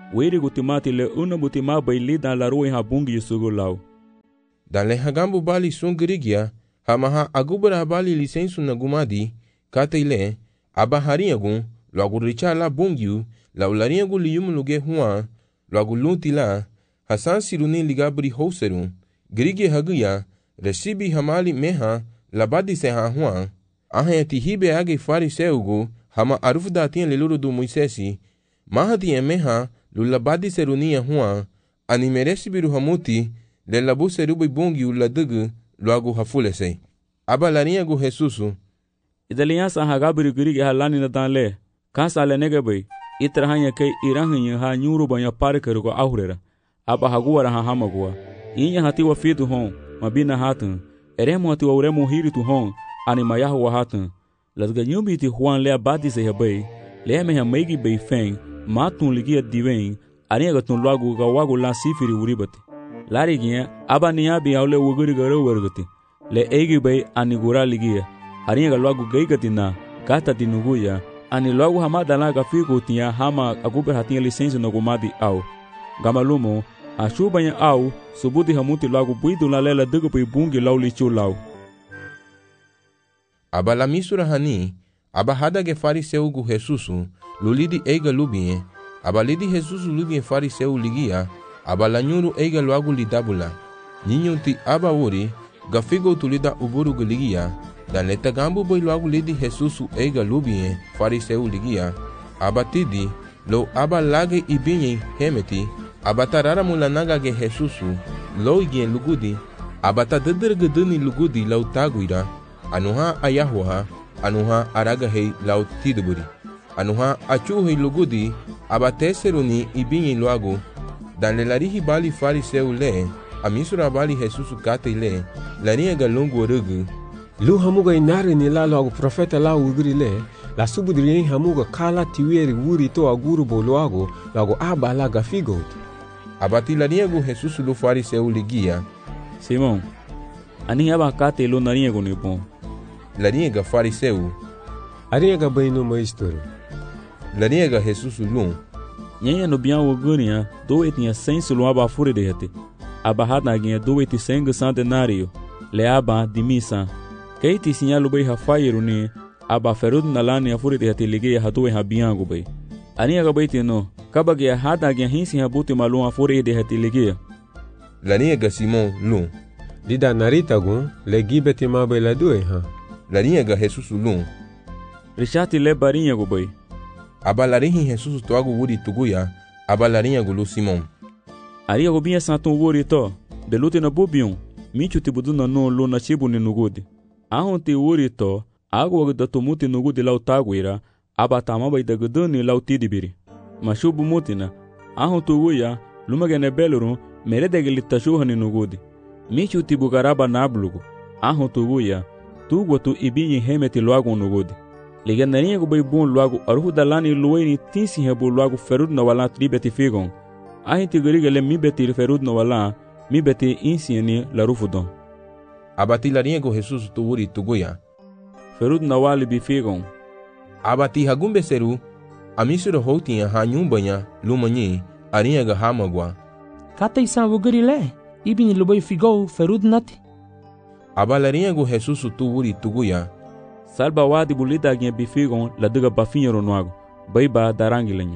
Wiri gutimati le una butima bai lida la rui ha bungi yusugu lau. Dan le hagambu bali sun girigia, hamaha agubra bali lisensu na gumadi, kate ile, aba hariagun, loagu richa la bungiu, la ulariagu liyum luge huan, loagu lunti la, hasan siruni ligabri houserun, girigi haguya, resibi hamali meha, labadi se ha huan, ahen tihibe age fariseugu, hama arufda tien leluru du Moisesi, mahati emeha, lulabadi serunia huan, animeresi biru hamuti, le labu serubi bungi uladugu, loagu hafulese. Aba lariagu Jesusu. Idaliansa hagabri girigi halani na danle, kansa le negebai, itrahanya kei irahanya ha nyuru banya parikerugo ahurera, aba haguara ha hamagua. Inya hatiwa fitu hon, mabina hatun, eremo hatiwa uremo hiritu hon, animayahu wa hatun. Lasga nyumbiti huan le abadi se habai, le meha meigi bei feng, matun ligia diwen, ariaga tun lagu gawagu la sifiri uribati. Lari gien, aba niyabi aule wuguri garo wargati, le eigi bei anigura ligia, ariaga lagu gaigati na, gata dinuguya, ani lagu hamada laga figo tia hama aguber hatinha lisensi no gumadi au. Gamalumo, ashubanya au, subudi hamuti lagu buidu la lela dugupi bungi lau lichu lau. Aba la misura hani, aba hadage fariseu gu Jesusu, lulidi eiga lubie, aba lidi Jesusu lubie fariseu ligia, aba la nyuru eiga luagu lidabula, ninyunti aba wuri, gafigo tulida uburu gu ligia, dan leta gambu boy luagu lidi Jesusu eiga lubie fariseu ligia, aba tidi, lo aba lage ibinye hemeti, aba tarara mulanaga ge Jesusu, lo igien lugudi, aba ta dedergeduni lugudi lau taguira, anuha ayahuha, anuha aragahei lau tiduburi, anuha achuhei lugudi, aba teseruni ibinye luagu, dan le larihi bali fariseu le, amisura bali Jesusu kate le, lania galungu rugu, lu hamuga inari ni la luagu profeta la ugri le, la subudri hamuga kala tiweri wuri to aguru bo luagu aba la gafigot. Abati laniagu Jesusu lu fariseu ligia, Simon, ani aba kate lu nariagu ni bon. Laniega fariseu, ariega bainu maistoro. Laniega Jesusu lum, Nyenha no bian wogunia, doe tinha senso lo aba fure de hete. Aba hadaginha doe ti senga centenário, le aba de missa. Kei ti sinyalu bei hafairu ni, aba ferud na lani afure de hete ligei hadoe habiango bei. Ania ga bei tino, kabagia hadaginha hinsi habuti malum afure de hete ligei. Laniega Simon lum, Lida narita gun, le gibeti mabe la due ha. Laniega Jesusu lum, Richati le barinha go bei. aba larihi Jesusu toagu wuri tuguya, aba larinha gulu Simon. Aria go binha santon wuri to, de lute na bubion, michu tibudu na no lo na chibu ni nugudi. Ahon te wuri to, agu da tumuti nugudi lau taguira, aba tamaba da guduni lau tidibiri. Mashubu mutina, ahon tuguya, lumagene belurun, meredege litashuha ni nugudi. Michu tibugaraba nablugu, ahon tuguya, tugu tu ibinyi hemeti loagu nugudi. Liga narinha go bei bom logo aruhu dalani lueni tinsi hebu logo ferud na wala tribeti figon. Ahin tigariga le mi beti ferud na wala mi beti insiani la rufudon. Abati larinha go Jesus tu wuri tuguya. Ferud na wali bi figon. Abati hagumbe seru amisura hotinha hanyumbanya lumanyi arinha ga hamagwa. Kata isa wugari le ibini luboi figo ferud nati. Abalarinha go Jesus tu wuri tuguya. Salba wadi bulida ginha bifigon la duga bafinha ronuago, baiba darangileña.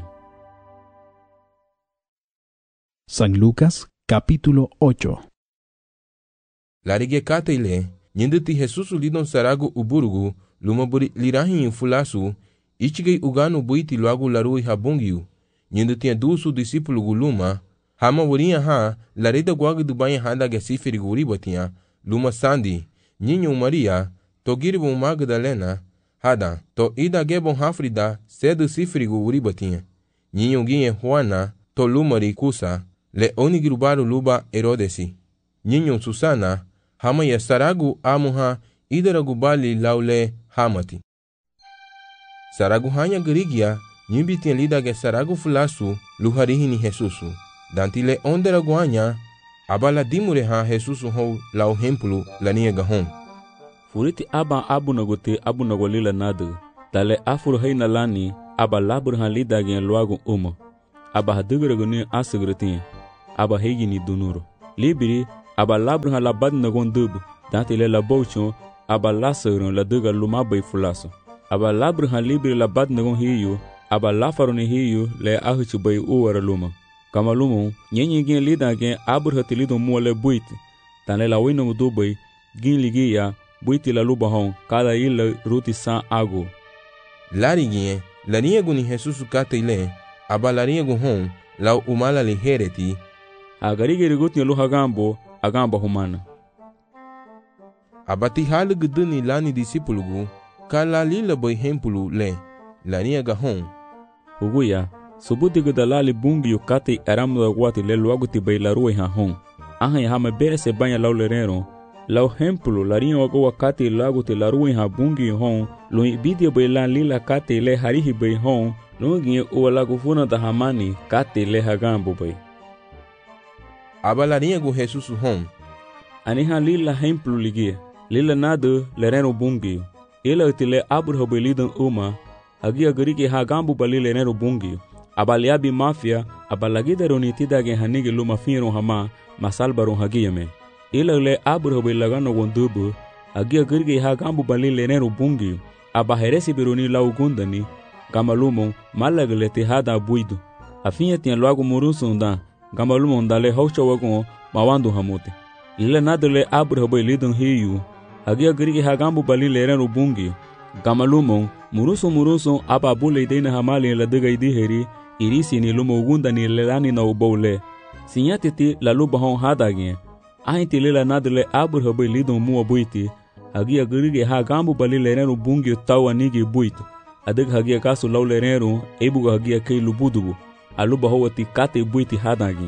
San Lucas, capítulo 8. Larige kataile, nyinditi Jesusu lidon saragu uburugu, lumaburi lirahin fulasu, ichigei uganu buiti luagu larui habungiu, nyinditi dusu disipulu guluma, hama wurinha ha, larida guagu dubanha handa gesifiri guribatinha, luma sandi, nyinho Maria, to giribon Magdalena, hada, to ida gebon hafrida, cedo sifrigo uribatinha. Nyinho ginhe Juana, to lumari kusa, le onigirubaru luba Herodesi. Nyinho Susana, hama ya saragu amuha, idaragu bali laule hamati. Saragu hanya gerigia, nyimbitin lidage saragu fulasu, luharihini Jesusu. Dantile onderagu hanya, abala dimureha Jesusu hou lau hempulu laniega hon. Furiti aba abu nagolila nadu, tale afuru hei na lani, aba labur han lidagin luagu uma. aba hadugreguni asgrati aba hegini dunuro libiri aba labrha labad nagon dub dantile laboucho aba lasagron la duga luma bay fulaso aba labrha libiri labad nagon hiyu aba lafaroni hiyu le ahuchu bay uwara luma kamalumo nyenyi gen lida gen abrha tilido mole buiti tanle la wino dubay gin ligiya buiti la luba hon kada ila ruti san ago larigie lariego ni Jesus katile aba lariego hon la umala li hereti agarige rigutni lu hagambo agamba humana abati halu guduni lani disipulugu kala lila boy hempulu le lariega hon huguya subuti gudalali bungi yukati aramda wati le luaguti bay la ruwe ha hon ahan hama bere se banya laulerero lau hempulu larinho wago wakati laguti la ruwe ha bungi hon lo ibidia bay la lila kati le harihi bay hon lungi uwa lagu funa da hamani kati le hagambo bay abalariego Jesus hon aniha lila hempulu ligie lila nadu lereno bungi ila utile aburho bay lidan uma hagia garige hagambo bali lereno bungi abaliabi mafia abalagida nitidage hanige luma finro hama masalbaro hagiyame ila le aburho bay lagano wondubu hagia garige hagambo bali lereno bungi abaheresi beroni laugundani gamalumo malaglete hada buido afinha tinha logo murusunda gamalumo ndale haucho wago mawandu hamote ila nadle aburho bay lidon hiyu hagia garige hagambo bali lereno bungi gamalumo muruso ababule deina hamali la daga idiheri irisi ni lumo ugunda ni lelani na ubole sinyatiti la luba hon hadage ainti lela nadle aburho bay lidon muwa buiti hagia garige hagambo bali lereno bungi tawa nigi buito adag hagia kasu law lereno ebuga hagia kay lubudubu aluba howati kate buiti hadage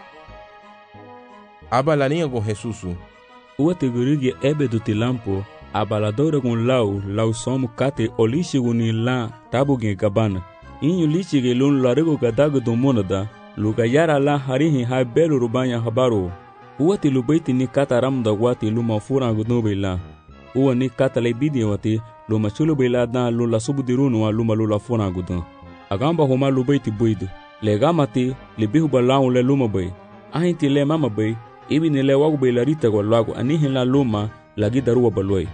abalaniego Jesusu uwate garige ebedu tilampo abaladora gun lau somu kate olishiguni la tabugen gabana inyu lichige lun larego gadago domonada luga yara la harihi ha belu rubanya habaro uwati lubaiti ni kata ramda wati luma furangu nubela uwa ni kata lebidi wati luma chulu bela da lula subudirunu wa luma lula furangu dun agamba homa lubaiti buidu legamati libihu balaun le luma bay ahinti le mama bay ibini le wagu bay larita gwalagu anihin la luma lagi daruwa baloi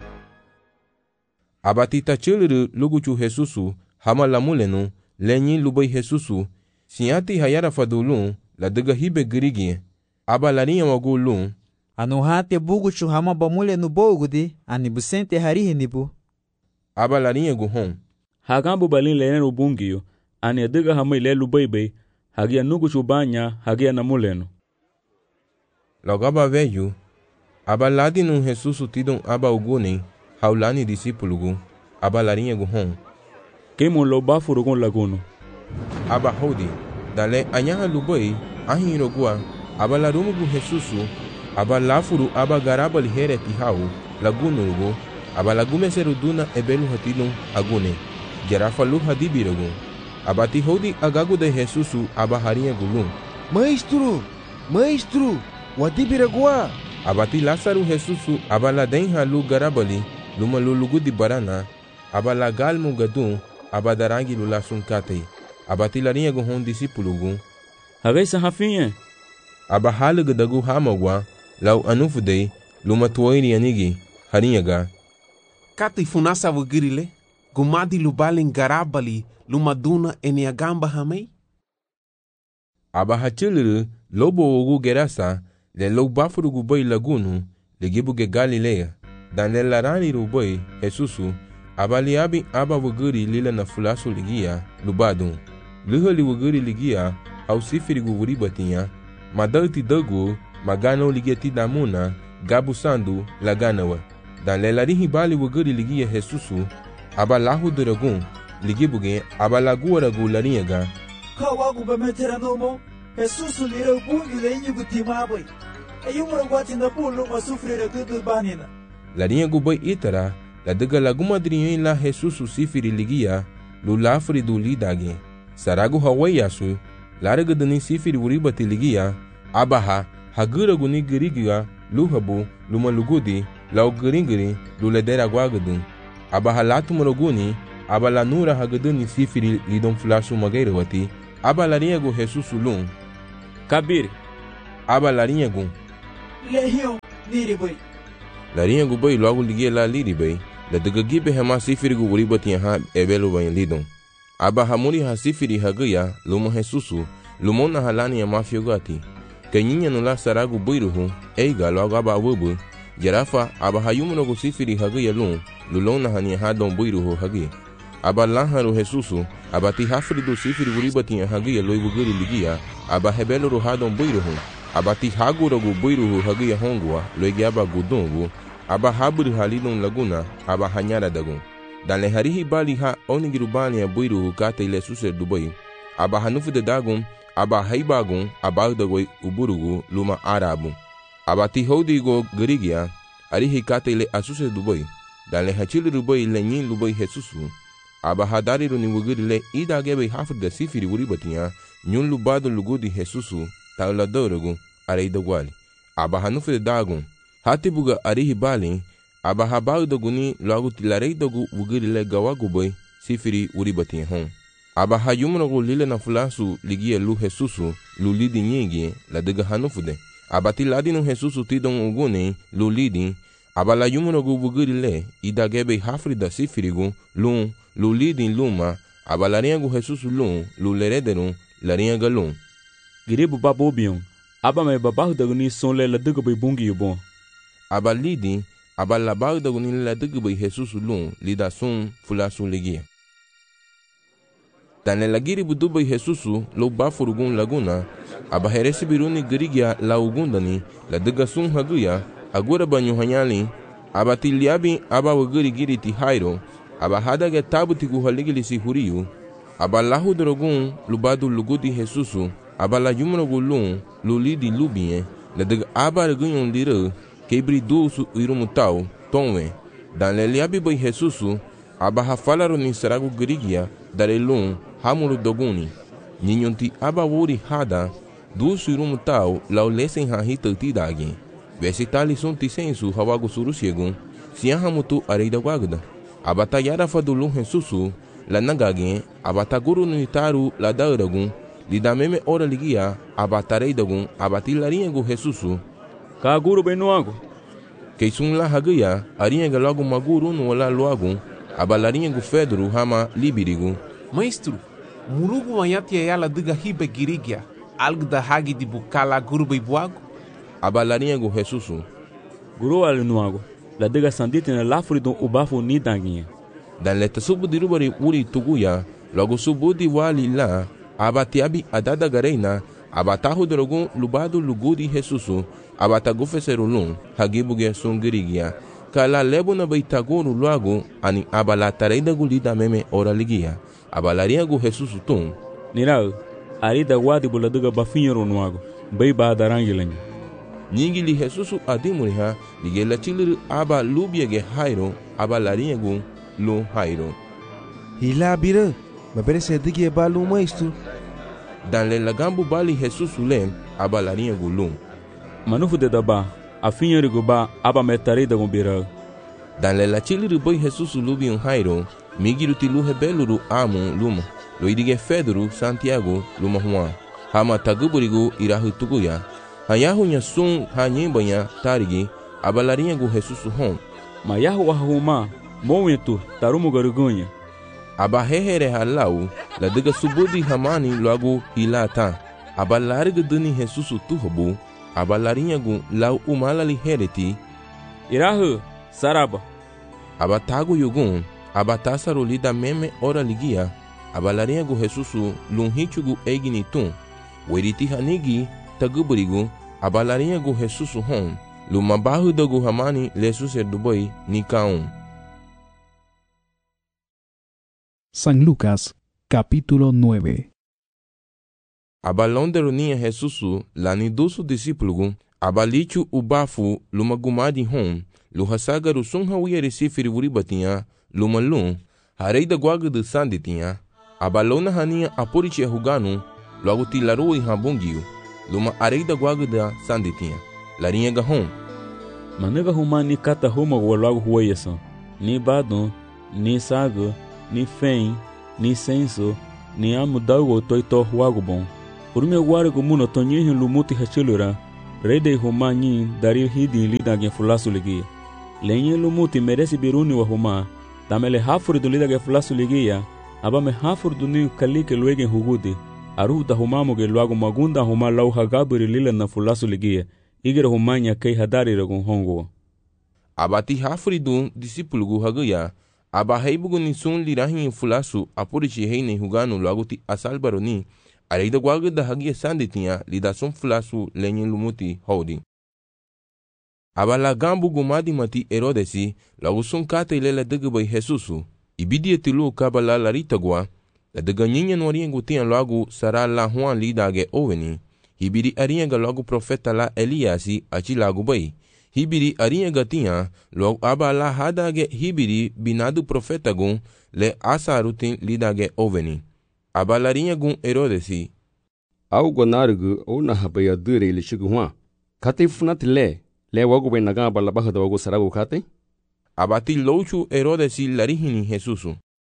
abatita chiliru luguchu Jesusu hama lamulenu lenyi lubay Jesusu sinyati hayara fadulun la daga hibe girigi abalarinya wagulun anuhate buguchu hama bamulenu bogudi ani busente harihi nibu abalarinya guhon hagambo balin lenenu bungiyo ani daga hama ile lubay bay hagia nuguchu banya hagia namulenu logaba veyu abaladinu Jesusu tidon aba uguni haulani disipulugu abalarinha guhon kemo lo bafurugon lagono aba hodi dale anyaha lubai ahirogua abalarumu gu Jesusu abalafuru aba garabali hereti hau lagunurugo abalagume seruduna ebelu hatidon agune gerafa lu hadibirogo abati hodi agagu de Jesusu abaharinha gulum maestro wadibiragua abati Lazaru Jesusu abaladen halu garabali luma lulugu di barana abala galmu gadun abadarangi lula sunkate abati larinha guhon disipulugu hagesa hafinha abahalu gadagu hamagwa lau anufudei luma tuoiri anigi harinhaga kati funasa wugirile gumadi lubalin garabali luma duna eniagamba hamei abahachiliru lobo ugu gerasa le lo bafurugu boy lagunu le gibuge Galilea dan le larani ruboy Jesusu abaliabi aba wuguri lila na fulasu ligia lubadun luhali wuguri ligia au sifiri guvuri batinya madalti dagu magano ligeti damuna gabu sandu laganawa dan le larihi bali wuguri ligia Jesusu abalahu duragun ligibuge abalagu ragu lariyaga kawagu bemeteranomo Jesusu lira bungi lenyi gutimaboy ayumura gwati na pulu masufrira gudu banina larinha guboy itara la daga laguma driyen la Jesusu sifiri ligia lulafri du lidage saragu hawai yasu laraga dani sifiri uribati ligia abaha hagura guni girigia luhabu luma lugudi lau giringiri luledera gwagudun abaha latu moroguni abala nura hagaduni sifiri lidon flashu magairawati aba larinha Jesus lum. Kabir. Aba larinha Lehion, niribay. Larinha boy logo liguei lá liribay. La daga gibe hama sifiri gu wuri batin ha ebelo bain lidon. Aba hamuri ha sifiri hagaya luma Jesusu lumona halani ya mafio gati. Kanyinya nula saragu buiruhu eiga logo aba wubu. Jarafa aba hayumuno gu sifiri hagaya lulona hani ha don buiruhu hagi. Aba lanharu Jesusu aba ti hafri do sifiri wuri batin hagaya loibu guri ligia aba hebelo ru ha don buiruhu. Aba ti hagura gu buiruhu hagaya hongwa loigi aba gudungu. Aba haburi halidon laguna aba hanyara dagun. Dan le harihi bali ha onigirubani ya buiruhu kata ile suser Dubai. Aba hanufu de dagun aba haibagun aba dagoi uburugu luma arabu. Aba ti hodigo gerigia arihi kata ile asuser Dubai. Dan le hachili Dubai le nyin Dubai Jesusu. Aba hadari runi wugiri le ida gebe hafri da sifiri wuri batia nyun lubado lugudi Jesusu taula dorogu areida gwali. Aba hanufu de dagun hati buga arihi bali aba habau doguni logo tilarei dogu wugiri le gawagu boy sifiri wuri batin hon. Aba hayumrogu lile na fulasu ligia lu Jesusu lu lidi nyigi la dega hanufude. Aba tiladi no Jesusu tidon uguni lu lidi aba la yumrogu wugiri le idagebe hafri da sifirigu lu lidi luma aba la riengu Jesusu lu lerederu la rienga Giribu babobion aba me babahu doguni son le la dega bay bungi yubon. Aba lidi aba labau doguni la dega bay Jesusu lida sun fulasu ligia. Tane la giribu dubay Jesusu lo bafurugun laguna aba heresi biruni girigia la ugundani la dega sun haguya agura banyu hanyali aba tiliabi aba wagiri giri ti hairo aba hadaga tabu tigu haligili si huriyu aba lahu drogun lubadu lugudi Jesusu aba la yumrogu lulidi lubie la dega aba regunyon lira kebri dusu irumutau tonwe dan le liabi boy Jesusu aba hafalaro ni saragu girigia dare hamuru doguni ninyonti aba wuri hada dusu irumutau lau lesen hahita tidagi vesi tali sun tisensu hawagu surusiegun siahamutu areida wagda aba tayara fadulu Jesusu la nagagi aba taguru nitaru la dauragun lida meme ora ligia aba tareidagun aba tilariengu Jesusu kaguru benuago keisun la hagaya arienga logo maguru no la loagun aba lariengu Fedru hama libirigu. Maestro, murugu mayati yala diga hibe girigia algo da hagi di bukala guru beibuago aba lariengu Jesusu guru alinuago la diga sandite na lafuri don ubafu nidanginha. Dan leta subu dirubari uri tuguya logo subu di wali la aba tiabi adada gareina aba tahu drogun lubadu lugudi Jesusu aba tagufeserulun hagibuge sungirigia kala lebu na baitaguru luago ani aba la tareida gulida meme ora ligia aba lariagu Jesusu tum nirau arida wadi buladiga bafinhero nuago bai ba darangilanha nyingili Jesusu adimuriha ligela chilir aba lubiege hairo aba lariagu lu hairo hila bira babere sedige balu maestro. Dan le lagambu bali Jesusu lem aba lariagu manufu de daba afinhero ba aba metarida gumbira. Dan le la chilir boy Jesusu lubi hairo migiru tilu hebeluru amu luma loidige Fedru Santiago luma Juan hama taguburigu irahu tuguya hayahu nya sun hanyimbanya tarigi aba lariagu Jesusu hon mayahu ahuma mowetu tarumu garugunha aba hehere halau la diga subudi hamani logo ilata aba larga dani Jesusu tuhobu aba lariagu lau umalali hereti irahu saraba aba tagu yugun aba tasaru lida meme ora ligia aba lariagu Jesusu lunhichugu eginitum weriti hanigi taguburigu aba lariagu Jesusu hon lumabahu dogu hamani lesuser Dubai nikaun. San Lucas, capítulo 9. Abalonde ronia Jesusu lani dusu discípulo abalichu ubafu lumagumadi hon luhasagaru sunha wiyeri sifiri wuribatinha lumalun hareida guaga de sanditinha abalona hania aporiche huganu logo tilaru e habungiu luma areida guaga da sanditinha larinha gahon managa humani kata huma logo hueyasan ni badon ni sago ni fen ni senso ni amu dago toito wago bon. Urume ware gumuno tonyehin lumuti hachilura, rede huma nyin dari hidi lida gen fulasu ligia. Lenye lumuti meresi biruni wa huma, damele hafuri dulida gen fulasu ligia, abame hafuri duni kalike luegen hugudi, aruhuta humamo ge luago magunda huma lau hagaburi lila na fulasu ligia, igere humanya kei hadari ragun hongo. Abati hafuri dun disipulugu haguya, aba heibugu ni sun lirahin fulasu apurichi heine huganu luago ti asalbaroni, areida guaga da hagia sanditinha lida sun fulasu lenye lumuti hodi. Aba la gambu gumadi mati Herodesi lagu sun kata ilela degbai Jesusu, ibidi etilu kaba la larita gua, la dega nyenyen wariengu tian lagu sara la Juan lidage oveni, hibidi arienga lagu profeta la Eliasi achi lagu bai, hibidi arienga tian lagu aba la hadage hibidi binadu profeta gun le asarutin lidage oveni. Abalarinha gun Herodesi. Au gonargu o na habaya dure ili shiguwa. Kate funat le wago ben naga balabaha da wago sarago kate. Abati louchu Herodesi larihini Jesusu.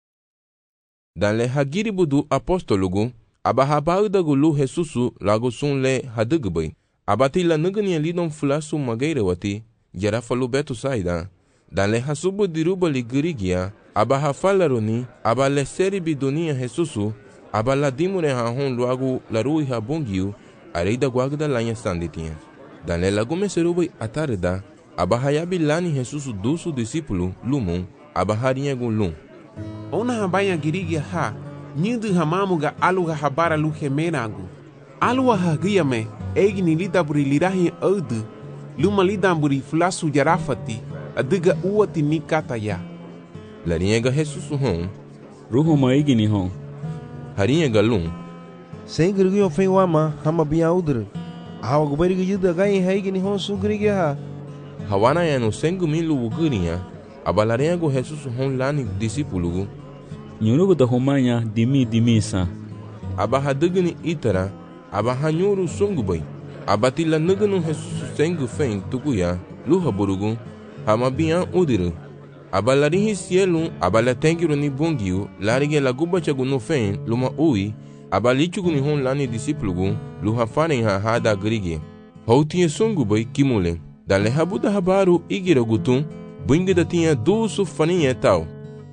Dan le hagiri budu apostolugu, abahabau da gulu Jesusu lago sun le hadugbai. Abati la nugani lidon fulasu magaire wati, jarafalu betu saida. Dan le hasubu diruba ligirigia, abahafalaroni, abale seri bidunia Jesusu, abala dimure hahon luagu larui habungiu, areida guagda lanha sanditinha. Dan le lagume serubai atarda, abahayabi lani Jesusu dusu discípulo lumon, abaharinha gun lum. Ona habaya girigia ha, nyindu hamamuga aluga habara lu hemenagu. Alua hagiame, egni lidaburi lirahi audu, luma lidamburi fulasu jarafati, adiga uati nikata ya. Larinha Jesusu hon, ruho maigini hon. Harinha galum. Sem grigio fem wama, hama bia udre. Hawa gubari gida gai haigini hon su grigia ha. Hawana ya no sengu milu ugurinha, abalarinha go Jesusu hon lani discípulo. Nyurugo da homanya dimisa. Abahadugni itara, abahanyuru sungubai. Abatila nugunu Jesusu sengu fen tukuya, luha burugu, hama bia udre. Abalarinhi cielo, abalatengiru ni bungiu, larige la guba chagu no fen, luma ui, abalichugu ni hon lani discípulo, luha faren ha hada grige. Houtinha sungubai kimule, dale habuda habaru igira gutum, bunga tinha dusu faninha tal.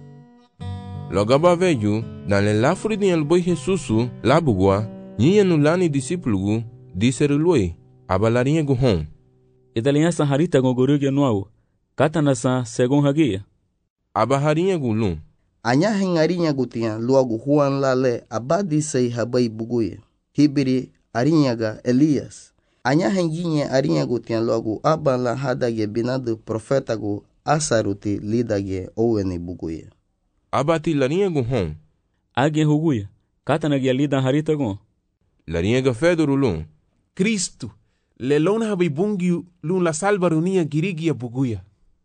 Logaba veju, dale lafuri ni alboi Jesusu, labugua, nyinha no lani discípulo, diserului, abalarinha gu hon. Idalinha saharita gogorugya nuau, katanasa segon hagia. Abaharinha gulum. Anya hengarinya gutia luagu Juan lale abadi sei habai buguye. Hibiri arinyaga Elias. Anya henginye arinha gutia luagu abala hadage binadu profeta gu asaruti lidage owene buguye. Abati larinha gu hon. Age huguye. Katanagia lida harita gu. Larinha ga fedoro lum. Cristo. Lelona habai bungiu lun la salvarunia girigia buguya.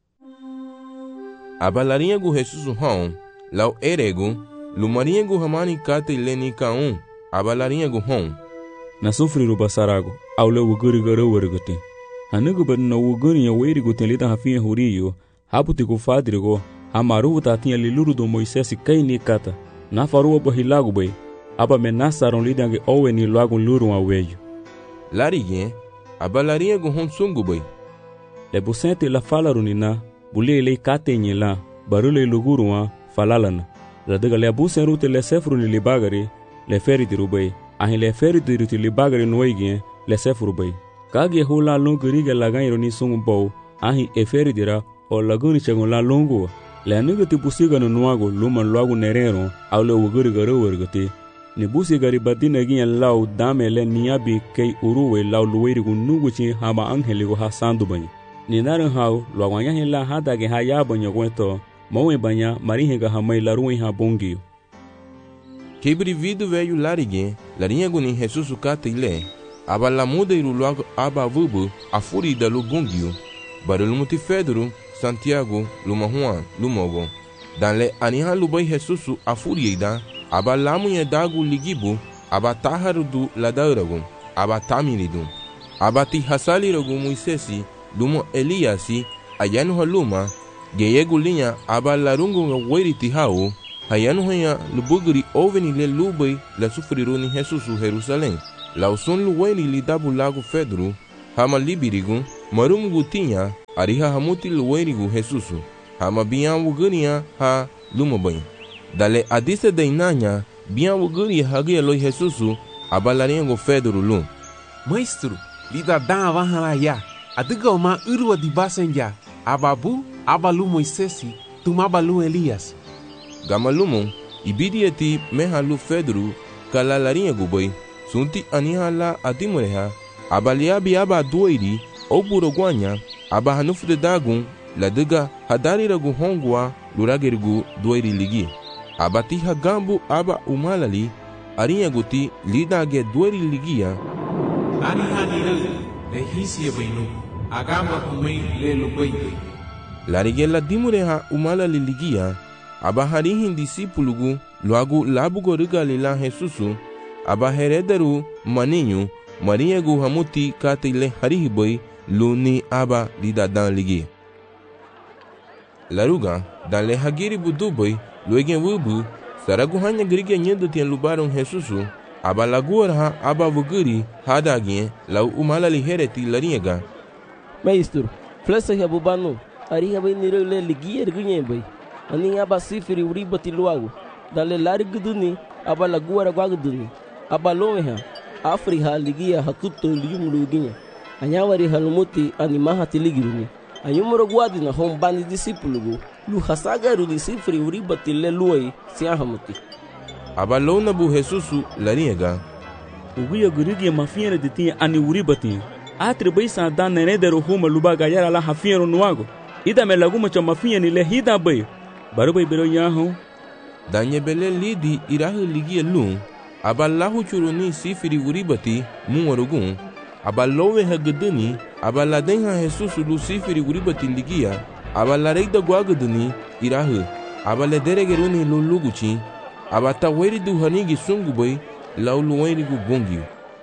Abalarinha gu Jesusu hon, lau eregu, lumarinha gu hamani kate leni kaun, abalarinha gu hon. Na sufriru basarago, au le wuguri garo werguti. Hanugu bad na wuguri ya weri guti lida hafinha huriyo, haputi ku fadrigo, hamaru tatinha liluru do Moisés kai ni kata. Na faruwa bahilago bay, aba menasaron lida nge owe ni luagun luru wa weju. Larige, abalarinha gu hon sungu bay. Le busente la falarunina, bule le katenye la barule luguruwa falalana la daga le abusen rute le sefru ni libagari le feri dirubay ahin le feri diruti libagari noige le sefru bay kage hula lunguriga lagairo ni sungbo ahin e feri dira o laguni chegon la lungu le nigati busiga no nuago luman luago nerero au le wuguriga rowergati ni busigari badina gien lau dame le niabi kei uruwe lau luwerigu nuguchi hama angeligo hasandu bay ni naran hau luagwanya hila hadage haya banyo gwento mawe banya marihinga hamai laruin ha bongiu. Kibri vidu veio larige, larinha guni Jesusu kate ile, aba la muda iru luago aba vubu, a furi da lu bongiu, barulu muti Fedro, Santiago, luma Juan, lumogo. Dan le aniha lubai Jesusu a furi ida, aba lamu ye dagu ligibu, aba taharu du ladauragu, aba tamiridu, aba ti hasali rogu Moisesi, lumo Eliasi, ayanu haluma, geyegu linha aba larungu weriti hau, hayanu haya lubugri oveni le lubei la sufriruni Jesusu Jerusalém. Lau son luweni li dabu lagu Fedru, hama libirigu, marumugu tinya, ariha hamuti luwenigu Jesusu, hama biyan wugania ha lumabain. Dale adise dainanya, biyan wuguri hagia loi Jesusu, abalariango Fedru lum. Maestro, lida dan wahala ya, adiga oma urwa di basenja, ababu, abalu Moisesi, tumabalu Elias. Gamalumon, ibidieti mehalu Fedru, kalalaringo boy, sunti anihala atimureha, abaliabi aba doiri, oburogwanya, aba hanufu de dagun, la diga hadariragu hongwa, luragerigu doiri ligi. Abati hagambu aba umalali, arinyaguti lidage doiri ligia. Anihaniru, le hisia bainu, agamba kumei le lubaiti. Larigela dimureha umalali ligia, aba harihin disipulugu, luagu labugo rigalila Jesusu, aba herederu maninho, marinhagu hamuti katile harihiboi, luni aba lidadan ligi. Laruga, dan le hagiri buduboi, luegen wubu, saragu hanya grigia nyendo tien lubaron Jesusu, aba laguarha aba vuguri, hadagien, lau umalali hereti larinhaga. Maestro, flesa habubano, arihabai niro le ligia ergunhembai, anin aba sifiri uribati luago, dan le lariguduni, aba laguara guaguduni. Abalomeha, Afriha ligia hakuto liumuluginha. Anyawari halumuti animaha tiligiruni. Anyumuro guadi na hombani disipulugu. Lu hasagaru disifri uribati le luai siahamuti. Abalona bu Jesusu lariega. Uguya gurigia mafiera de tinha ani uribati. Atribai sa dan nenedero huma lubaga yara la hafiero nuago. Ida me laguma cha mafia ni le hida bay. Barubai bero yaho. Danye bele lidi irahu ligia lum. Aballahu churuni sifiri uribati muwarugun, abalowe hageduni, abaladenha Jesusu lu sifiri uribati ligia, abalareida guageduni irahu, abalederegeruni luluguchi, abataweri du hanigi sunguboi, lauluweri gu bongiu.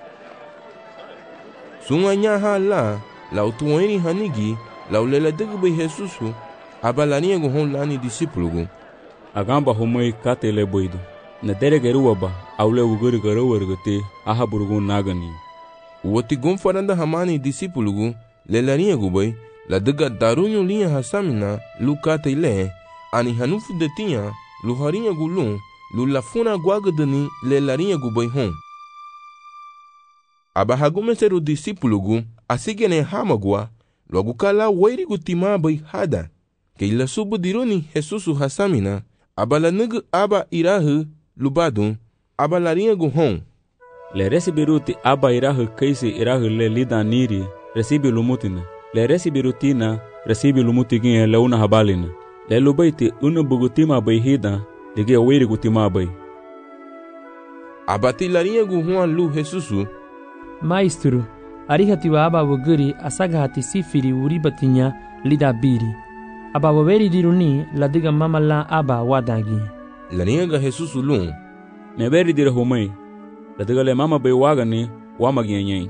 Sunganya hala, lautuweri hanigi, lauleladeguboi Jesusu, abalania gu hon lani disipulugu. Agamba homoi katele boido. Na deregeru ba aule uguri garawurgute ahaburgun nagani. Woti gumfaranda hamani disipulugu lelarinha gubai la diga darunyo linha hasamina lukata ile ani hanufu detinha luharinha gulun lulafuna guagadani lelarinha gubai hon. Abahagumeseru disipulugu asigene hamagua logu kala wairi gutima bai hada ke ila subu dironi Jesusu hasamina abala nugu aba irahu lubadun abalarinha guhon. Le recibiruti aba irahu kaisi irahu le lida niri recibi lumutina. Le recibirutina recibi lumutigin le una habalina. Le lubaiti una bugutima bai hida dige wiri gutima bai. Abati larinha guhon lu Jesusu. Maestro, arihatiwa aba wuguri asagahati sifiri uribatinya lida biri. Aba waweri diruni ladiga mamala aba wadagi. Larinha Jesusu lum. Meberi dire homai. Ladiga le mama bai wagani wamagianyai.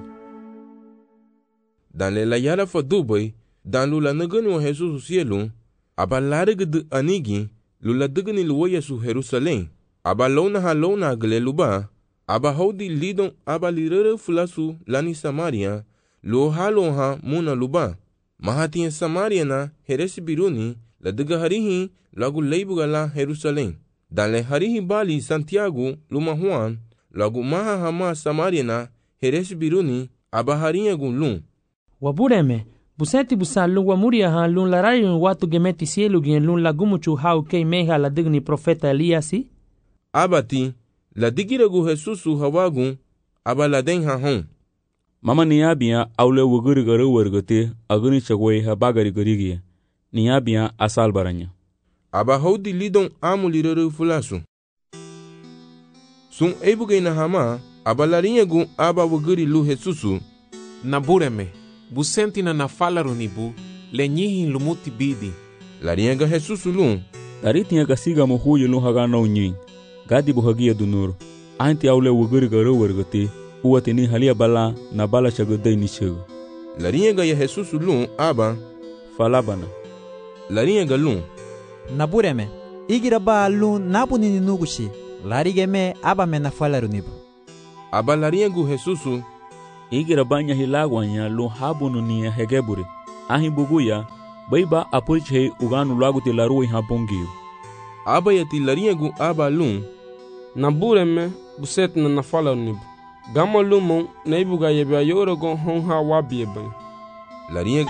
Dan le la yara fa dubai, dan lula nagani wa Jesusu sielum, aba larigi de anigi, lula digani luwa Yesu Jerusalém, aba lona ha lona gale luba, aba hodi lidon aba lirere fulasu lani Samaria, lo halo ha muna luba. Mahatiya Samaria na heresi biruni, ladiga harihi lagu leibuga la Jerusalém. Dan le harihi bali Santiago luma Juan, lagu maha hama Samaria na heresi biruni, aba harinha gun lum. Wabureme, buseti busa lun wamuria ha lun larayun watu gemeti sielu gien lun lagumuchu hau kei meha la digni profeta Eliasi? Abati, la digiragu Jesusu hawagun, aba la den ha hon. Mama niabia aule wuguri garu wargote aguni chagwai ha bagari garigia. Niabia asal baranya. Aba hodi lidon amu lirere fulasu. Sun ebuge na hama, aba larinha gun aba wuguri lu Jesusu. Nabureme, busenti na nafalaru nibu, le nyihin lumuti bidi. Larinha Jesusu lum. Daritinha gasiga mohuyo lun hagana unyin. Gadi buhagia dunur. Anti aule wuguri garu wargote. Uwatini halia bala na bala chagodai ni chego. Larinha ya Jesusu lum aba. Falabana. Larinha lum. Nabureme, igira ba lu napuni ni nugushi larige me aba me na falaru nibu aba lariengu Jesusu igira banya hilagwanya lu habunu ni hegeburi ahi buguya baiba apurche uganu lagu te larui habongiu aba yati lariengu aba lun na bureme buset na falaru nibu gama lumon na ibuga yebe ayoro gon honha wabiebe lariengu.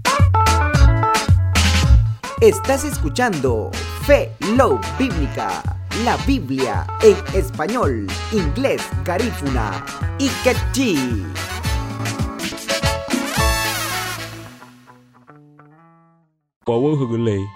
Estás escuchando Fe Love Bíblica, la Biblia en español, inglés, garífuna y quechí. Wawo hugulei